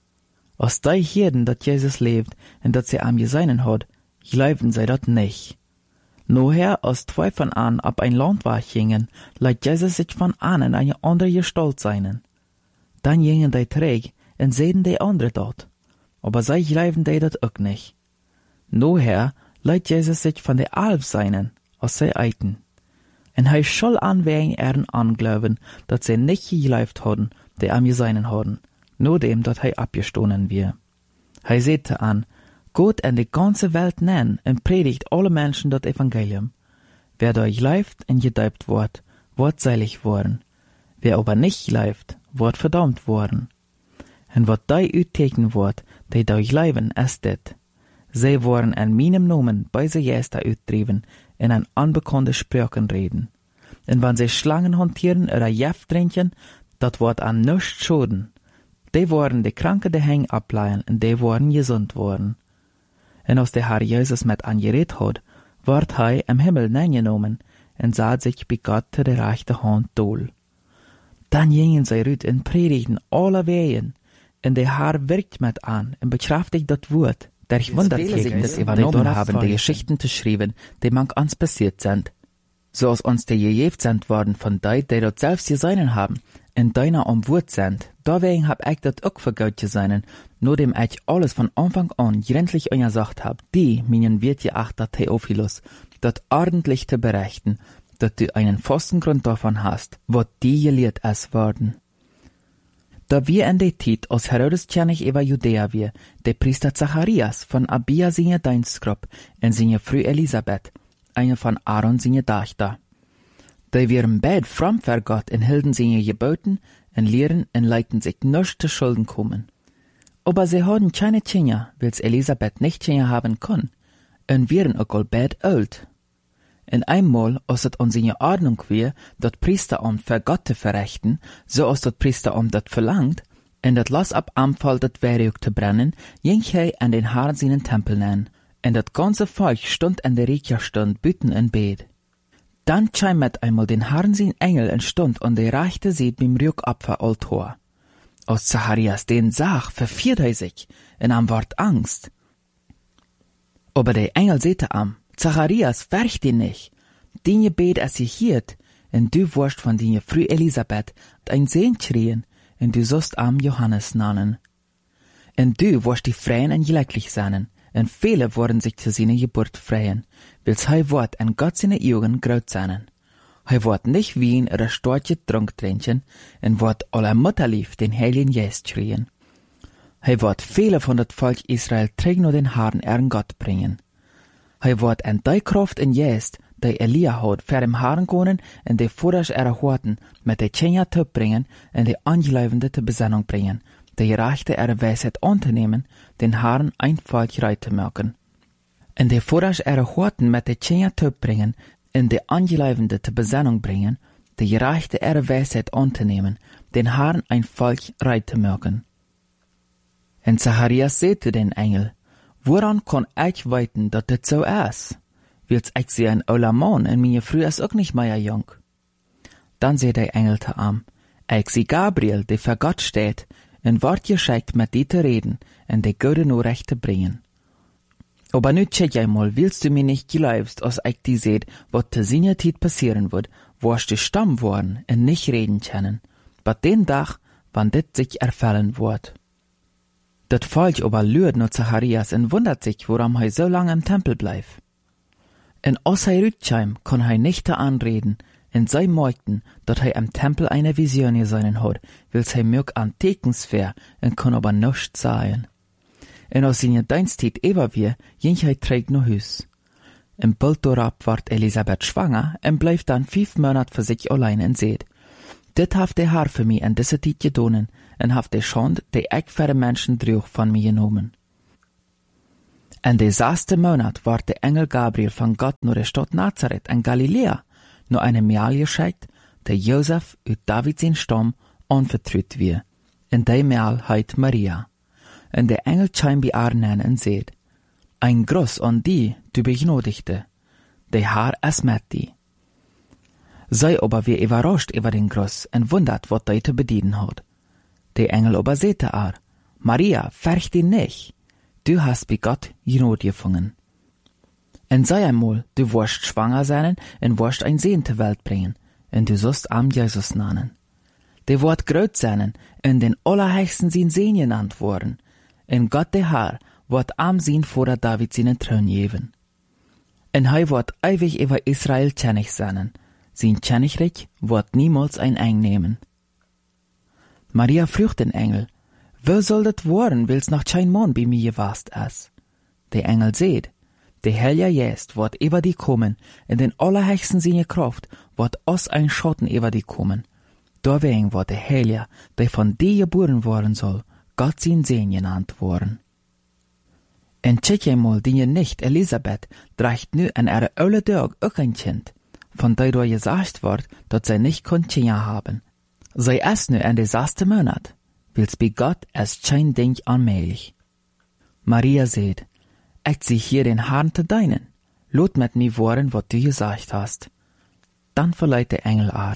Als die hierden, dat Jesus lebt, en dat sie am geseinen hat, gleiben sei dat nicht. Noher, als zwei von an ab ein Land war gingen, leit Jesus sich von an in eine andere Gestalt seinen. Dann gingen die träg, en sehen die andere dort. Aber sei gleiben die dat auch nicht. Noher, leit Jesus sich von der Alf seinen, als sie eiten. En hij schall aanwegen eren anglauben, dat sie nicht gelebt hadden, die am geseinen hadden, nur dem, dat hij abgestohlen wir. Hij sehte an, Gott en de ganze Welt nennen en predigt alle Menschen dat Evangelium. Wer da gelebt en gedeibt wordt, wordt seilig worden. Wer aber nicht gelebt, wordt verdammt worden. En wat die uitteken wordt, die da gleiben, is dit. Zij worden en meinem Nomen bei se Jester uitdreven, in an unbekannte Sprachen reden. En wann sie Schlangen hantieren oder Jeft trinken, dat wordt an nichts schoden. Die worden de Kranke de Heng ableihen en die worden gesund worden. En als der Herr Jesus met angeredet hat, wordt hij im Himmel neingenomen en sah sich bei Gott te de rechte Hand dol. Dann gingen sie rüt en predigten alle wegen, en der Herr wirkt met an en bekraftigt dat Wort. Der Wundertätignis übernommen haben, die Geschichten zu schreiben, die manch ans passiert sind. So als uns die gejeft sind worden von die, die dort selbst geseinen haben, in deiner umwurt sind, deswegen hab ich dat auch für Gott geseinen, nur dem ich alles von Anfang an gründlich gesagt hab, die, meinen wird geachter Theophilus, dat ordentlich zu berichten, dat du einen festen Grund davon hast, wo die gelehrt es worden. Da wir in der Zeit, als Herodes König über Judäa wir, der Priester Zacharias von Abia seine Dienstgruppe und seine Frau Elisabeth, eine von Aaron seine Tochter. Die wären beid fromm für Gott und hielten seine Geboten und lehren und leiten sich nicht zu Schulden kommen. Aber sie hatten keine Kinder, weil Elisabeth nicht Kinder haben kann, und wären auch all beid alt. En einmal, als het an seine Ordnung wär, dat Priesteramt für Gott zu verrichten, so als dat Priesteramt dat verlangt, en dat las ab Anfall dat Werk zu brennen, ging hij an den Herrn seinen Tempel nennen, en dat ganze Volk stund in der Rekiastund büten en bet. Dann kam mit einmal den Herrn sein Engel en stund an der rechte Seite beim Rückopferaltar. Als Zacharias den sah, verfiert hij sich, en am ward Angst. Aber der Engel sehte am, Zacharias, färch dich nicht. Den Gebet es sie hielt, und du wirst von deiner Frau Elisabeth ein Sehn kriegen, und du sollst am Johannes nennen. Und du wirst die freien und glücklich sein, und viele werden sich zu seiner Geburt freuen, weil's hei wird an Gott seine Augen graut sein. Hei wird nicht Wein oder Storche Trunk trinken, und wird aller Mutterlieb den Heiligen Geist kriegen. Hei wird viele von dat Volk Israel trägen nur den Herrn ihren Gott bringen. Hij wordt en die Kraft en Geest, die Elia had, ver hem Herrn konen en die Vorers ihrer Horten mit de Tjenja te bringen en die Angeleivende te Besinnung bringen, die Rechte ihrer Weisheit anzunehmen, den Herrn einfach reit zu merken. En die Vorers ihrer Horten mit de Tjenja te bringen en die Angeleivende te Besinnung bringen, die Rechte ihrer Weisheit anzunehmen, den Herrn einfach reit zu merken. En Zacharias sagte den Engel, woran kann ich weiten, dat dit so is? Wils ich sie ein ouder Mann en meine Frau is ook nicht mehr jung. Dann seh der Engel te am, ich sie Gabriel, die für Gott steht, en ward geschickt mit die te reden, en die gute Nachricht te bringen. Aber nu check jij mal, willst du mir nicht glaubst, als ich die seht, wat te seiner Zeit passieren wird, wirst du stumm worden en nicht reden können, bat den Tag, wann dit sich erfüllen wird. Dat Volk aber lürt nur Zacharias und wundert sich, warum er so lange im Tempel bleibt. En als er rückkam, kann er nicht anreden, und sei möchten, dat er im Tempel eine Vision gesehen hat, weil er mög an Tekensphäre und kann aber nichts sagen. En als seine Dienstzeit über wir, ging er träg nach Hus. Im bald darauf ward Elisabeth schwanger und bleibt dann fünf Monate für sich allein und seht. Dit haft de Haar für mich in diese Tijd gedonen en haft de Schande, die ich für de Menschen droeg, von mir genommen. In de zesde Monat ward de Engel Gabriel von Gott naar de Stadt Nazareth in Galilea, nur eine Maal geschickt, der Josef uit David zijn Stamm anvertraut wie. En die Maal heit Maria. En de Engel schijnt bij haar nennen en zeid, ein Gruß an die, du Begnodigte, de Haar is met die. Zij aber wie überrascht über den Gruß en wundert, wat die te bedienen hat. De Engel aber sehte haar, Maria, fürcht dich nicht, du hast bei Gott Gnade gefunden. En sei einmal, du wirst schwanger sein en wirst ein Sehen zur Welt bringen, en du sollst am Jesus nennen. Der wird groß sein en den Allerheiligsten sein Sehen genannt worden, en Gott der Herr wird am Sehen vor der David seinen Thron geben. En hij wird ewig über Israel König sein, sein Königreich wird niemals ein einnehmen. Maria fragt den Engel, wo soll das worden, wils noch kein Mann bei mir gewast ist? Der Engel seht, der Heilige Geist wird über die kommen, in den Allerheiligsten seine Kraft wird aus ein Schatten über die kommen. Deswegen wird der Heilige, der von dir geboren worden soll, Gott sein Sehen genannt worden. En check einmal, die nicht Elisabeth dreigt nu an ihre oude Tag auch ein Kind, von der du gesagt wird, dass sie nicht Kinder haben. Sie ist nu in der sechste Monat, wils bei Gott ist kein Ding unmöglich. Maria sagt, ich zieh hier den Herrn zu deinen, lot mit mir worden, was du gesagt hast. Dann verleiht der Engel ar.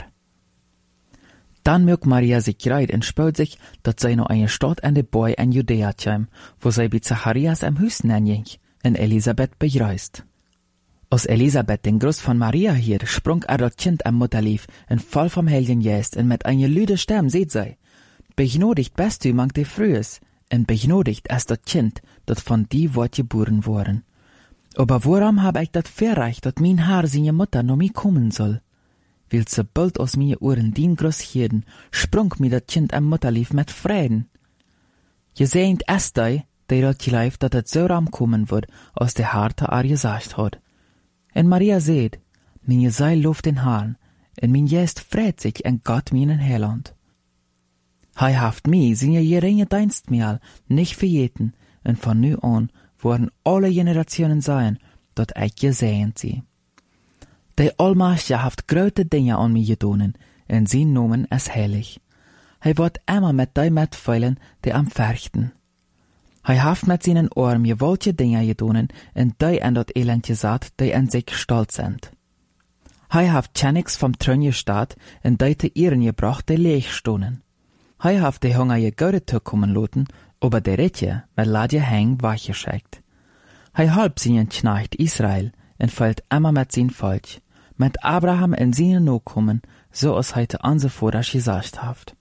Dann mögt Maria sich greit und spürt sich, dass sie noch eine Stadt in der Boy in Judäa käm, wo sie bei Zacharias am Hüsten hinging und Elisabeth begrüßt. Als Elisabeth den Gruß von Maria hier, sprung er das Kind am Mutterlief und voll vom Heiligen Geist und mit einer lüde Stimme seht sie, begnodigt bist du mang de Frühes, und begnodigt ist das Kind, das von dir wird geboren worden. Aber warum hab ich das verreicht, dass mein Herr seine Mutter noch mich kommen soll? Weil sobald aus mir Ohren den Gruß hierden, sprung mir das Kind am Mutterlief mit Frieden. Je seht es die, die das gelief, dass es so ram kommen wird, aus der Harte er gesagt hat. Und Maria seht, meine Seil lobt den Herrn, und mein Geist freut sich in Gott meinen Heiland. Hij haft mij seine geringe Dienstmahl nicht vergeten, und von nu an werden alle Generationen sein, dat ich gesehen sie. Der Allmächtige haft große Dinge an mir gedonen, und sein Namen ist heilig. Hij wird immer mit die mitfeilen, die am fürchten. Hij haft mit seinen Ohren gewaltige Dinge gedonen, und die an dat Elend gesagt, die an sich stolz sind. Hij haft Königs vom Thron gestaat, und die te ihren gebracht, die leeg stonen. Hij haft die Hunger je Gaude toekommen laten, aber der Ritje mit Ladje heng weggeschickt. Hij halb seinen Knecht Israel und fällt immer mit sein Volk, mit Abraham in seine Nachkommen, so als heute unsere Vater gesagt haft.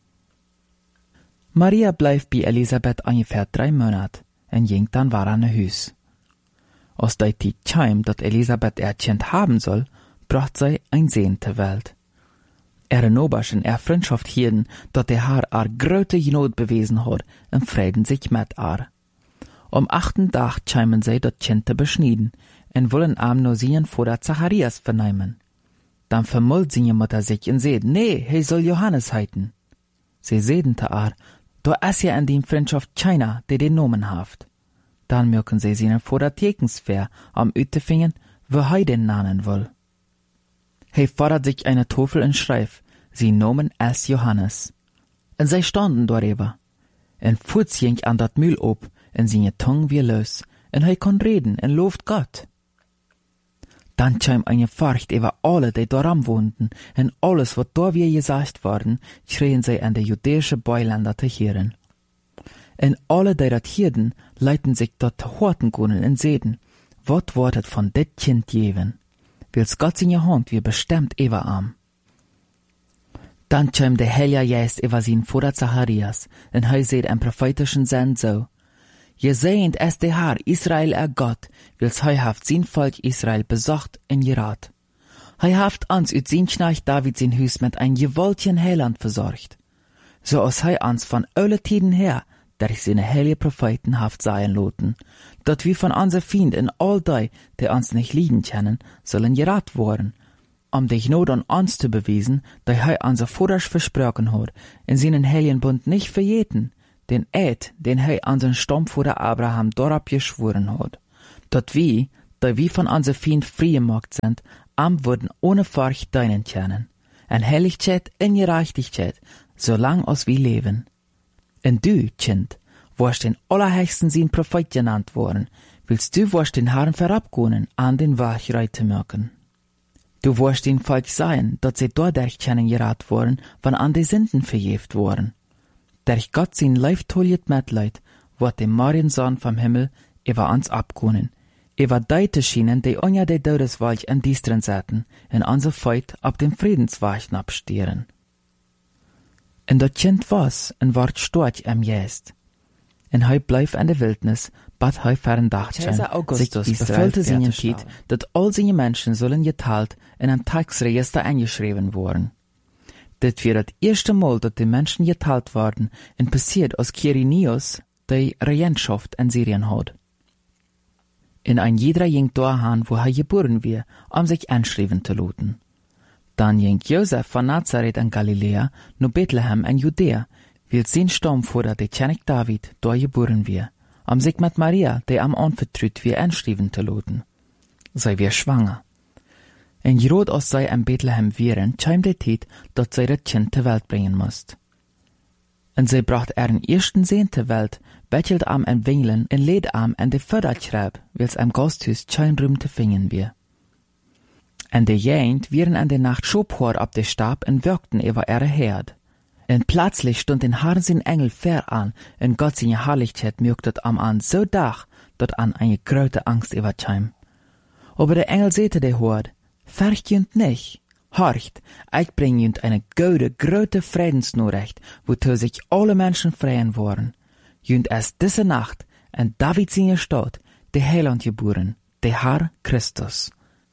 Maria bleibt bei Elisabeth ungefähr drei Monate und ging dann war an Hüs. Als die Zeit kam, dass Elisabeth ihr Kind haben soll, bracht sie ein Sehen zur Welt. Ihre Noberschen er Freundschaft hielten, dass der Herr ar große Not bewiesen hat und frieden sich mit ar. Am achten Tag kämen sie das Kind zu beschneiden und wollen am nur seinen Vater Zacharias vernehmen. Dann vermult seine Mutter sich und sagt, nee, er soll Johannes heiten. Sie sehen zu ar, da ist ja in dem Freundschaft keiner, der den Namen haft. Dann mögen sie seinen Vater Tekensfair am Ütefingen, wo er den nennen will. Er fordert sich eine Tafel und schreibt, sie Namen ist Johannes. Und sie standen darüber. Und Fuß ging an dat Mühl ob, und seine Tongue wie los, und er kann reden und lobt Gott. Dann kam eine Furcht über alle, die daran wohnten, und alles, was da wie gesagt worden, schrien sie an die jüdische Beiländer zu hören. Und alle, die dat hierden, leiten sich dort zu horten können und sehen, wat wird het von dit Kind geben? Wils Gott seine Hand wie bestimmt über am. Dann kam der Heilige Geist über sein Vater Zacharias, und er seht im prophetischen Sinn so, Je seht es der Herr, Israel er Gott, wils hei haft sein Volk Israel besocht und gerat. Hei haft uns ut sein Knecht David sein Hüs mit ein gewaltigen Heiland versorgt. So als hei uns von alle Tiden her, durch seine heilige Propheten haft sein loten, dat wir von unser Feind in all die, die uns nicht lieben können, sollen gerat worden, om de Gnade an ons te bewijzen, dat hij aan zijn voeders versproken had, en zijn heiligen bund niet vergeten, den Eid, den hij aan zijn stamvoeder Abraham daarop geschworen had, dat wie, dat wie van onze Feind vrijgemaakt zijn, am worden ohne Furcht deinen kennen, en Heiligkeit en Gerechtigkeit, zolang als wir leben. En du, Kind, warst den Allerhöchsten sein Prophet genannt worden, willst du warst den Herrn verabgehen, an den Weg reite mögen. Du warst den Volk sein, dat sie dadurch kennen gerat worden, wann an die Sünden verjeft worden. Durch Gott sein leiftoljet Mitleid, wird dem Mariensohn vom Himmel über uns abgehen, über deite schienen, die unja de Todeswalch in Distren setzen, in unser Feit ab dem Friedensweg abstieren. En dat Kind was, en ward storch am Jäst. En hij bleef in de wildnis, bad hij verendachtschen, sich befüllte seine Tiet, dat all seine Menschen sollen geteilt in ein Tagsregister eingeschrieben worden. Dit wird das erste Mal, dat die Menschen geteilt worden, en passiert als Quirinius die Regentschaft in Syrien hat. In ein jeder ging dahin, wo er geboren wird, um sich einschreiben zu lassen. Dann ging Josef von Nazareth in Galiläa nach Bethlehem in Judäa, weil sein Stammvater, der König David, dort geboren wird, um sich mit Maria, die am anvertraut wird, einschreiben zu lassen. Sie wird schwanger. En groot als zij in Bethlehem wären, kam die Zeit, dat zij dat Kind zur Welt bringen musst. En zij bracht ihren ersten Sohn zur Welt, bettelt am en Wingeln en leed am en de Förderschreib, wils am Gasthuis kein Ruhm te finden wir. En de Jent wären an der Nacht schobhort ab de Stab en wirkten über ihre Herd. En plötzlich stund den Herrn sein Engel fair an, en Gott seine Herrlichkeit mögtet am an so dach, dat an eine große Angst überkam. Aber der Engel sehte de Hort, Fürcht nicht, horcht, ich bring jünd eine gute, große Friedensnachricht, wozu sich alle Menschen freuen wollen. Jünd erst diese Nacht in David seine Stadt, der Heiland geboren, der Herr Christus.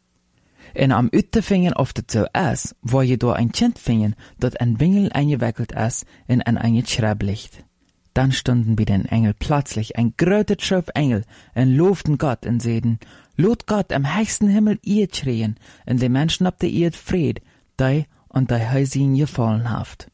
En am Uttefingen auf de zo es, wo je do ein Kind fingen, dat ein Wingel eingewickelt es in ein eingeschreibt liegt. Dann stunden bei den Engel plötzlich ein gröter Schöpf Engel en lobten Gott en seden, lot Gott am höchsten Himmel ihr schreien, en de Menschen ab der Erd Fried, die und die Häusin gefallen haft.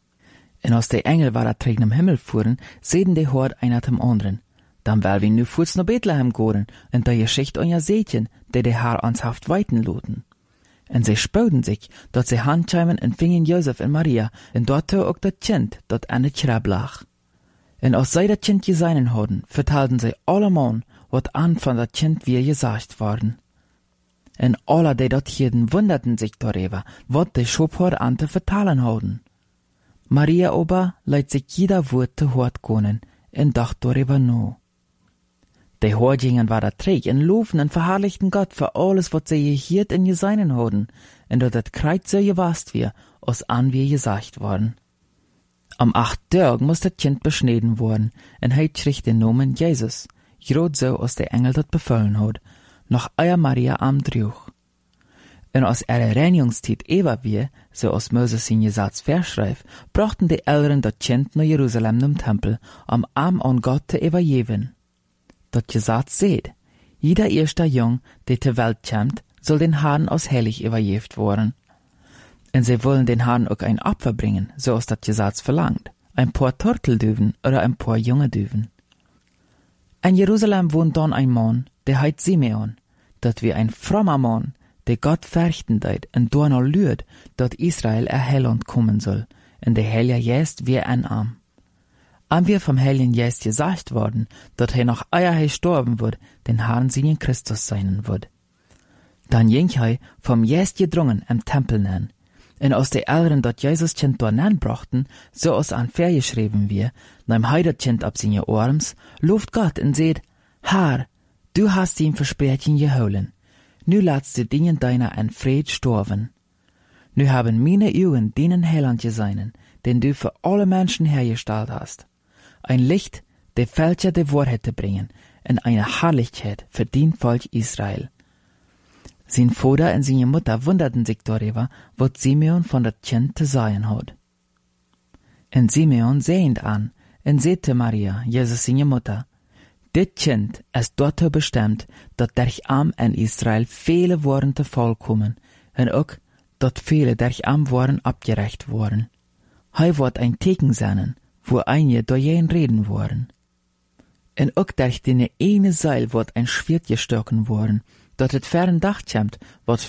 En als de Engel war trägen im Himmel fuhren, seden de Hort einer zum anderen. Dann will wir nu fuß nach Bethlehem gehen, und da Geschichte euer Sätchen, der der Herr ans Haft weiten loten. Und sie spöden sich, dat sie handscheimen und fingen Josef und Maria, und dort auch das Kind, dat an der Schreib lag. Und als sie das Kind geseinen hatten, vertelten sie allemal, wat an von das Kind wir gesagt worden. Und alle, die dort hielten, wunderten sich darüber, wat die Schobhort an zu vertalen hatten. Maria aber leiht sich jeder Wort zu Hort gehen, und dacht darüber nur. Die Horgingen waren träg und loben und verherrlichten Gott für alles, was sie gehiert und geseinen hatten, und dort das Kreuz so gewasst wir, als an wir gesagt worden. Am acht Tag muss das Kind beschnitten worden, und er kriegt den Namen Jesus, grad so, als der Engel das befallen hat, noch euer Maria am Druch. Und als ihre Reinigungszeit über wir, so als Moses in Gesetz verschreibt, brachten die Eltern das Kind nach Jerusalem im Tempel, um Arm an Gott zu übergeben. Dat Gesetz seht, jeder erster Jung, der zur Welt kommt, soll den Herrn als heilig übergeben worden. Und sie wollen den Herrn auch ein Opfer bringen, so als das Gesetz verlangt, ein paar Turteldüven oder ein paar junge Düven. In Jerusalem wohnt dann ein Mann, der heißt Simeon, dat wie ein frommer Mann, der Gott fürchten deit und danach lürt, dat Israel ein Heiland kommen soll, und der Heilige Geist wie ein Arm. Am wir vom Heiligen Geist gesagt worden, dat er noch eier he sterben wird, den Herrn seinen Christus sein wird. Dann ging er vom Geist gedrungen im Tempel nen, und aus der Eltern dat Jesus Kind dort nen brachten, so aus an Fer geschrieben wir, nahm he dat Kind ab seine Arms, luft Gott und seht, Herr, du hast ihm Versprechen geholen, nu latst du dingen deiner en Fried sterben. Nu haben meine Augen denen Heiland geseinen, den du für alle Menschen hergestellt hast. Ein Licht, der Fälscher der Wahrheit zu bringen, und eine Herrlichkeit für den Volk Israel. Sein Vater und seine Mutter wunderten sich darüber, was Simeon von das Kind zu sagen hat. Und Simeon sehend an, und sagte Maria, Jesus seine Mutter, das Kind ist dort bestimmt, dass durch Arm in Israel viele Worte vollkommen, und auch dat viele durch am waren abgerecht worden. Hij wordt ein Teken sennen, wo einje doorheen reden worden. En ook durch den ene Seil wordt ein Schwert gestoken worden, dat het fern Dach kämmt, wat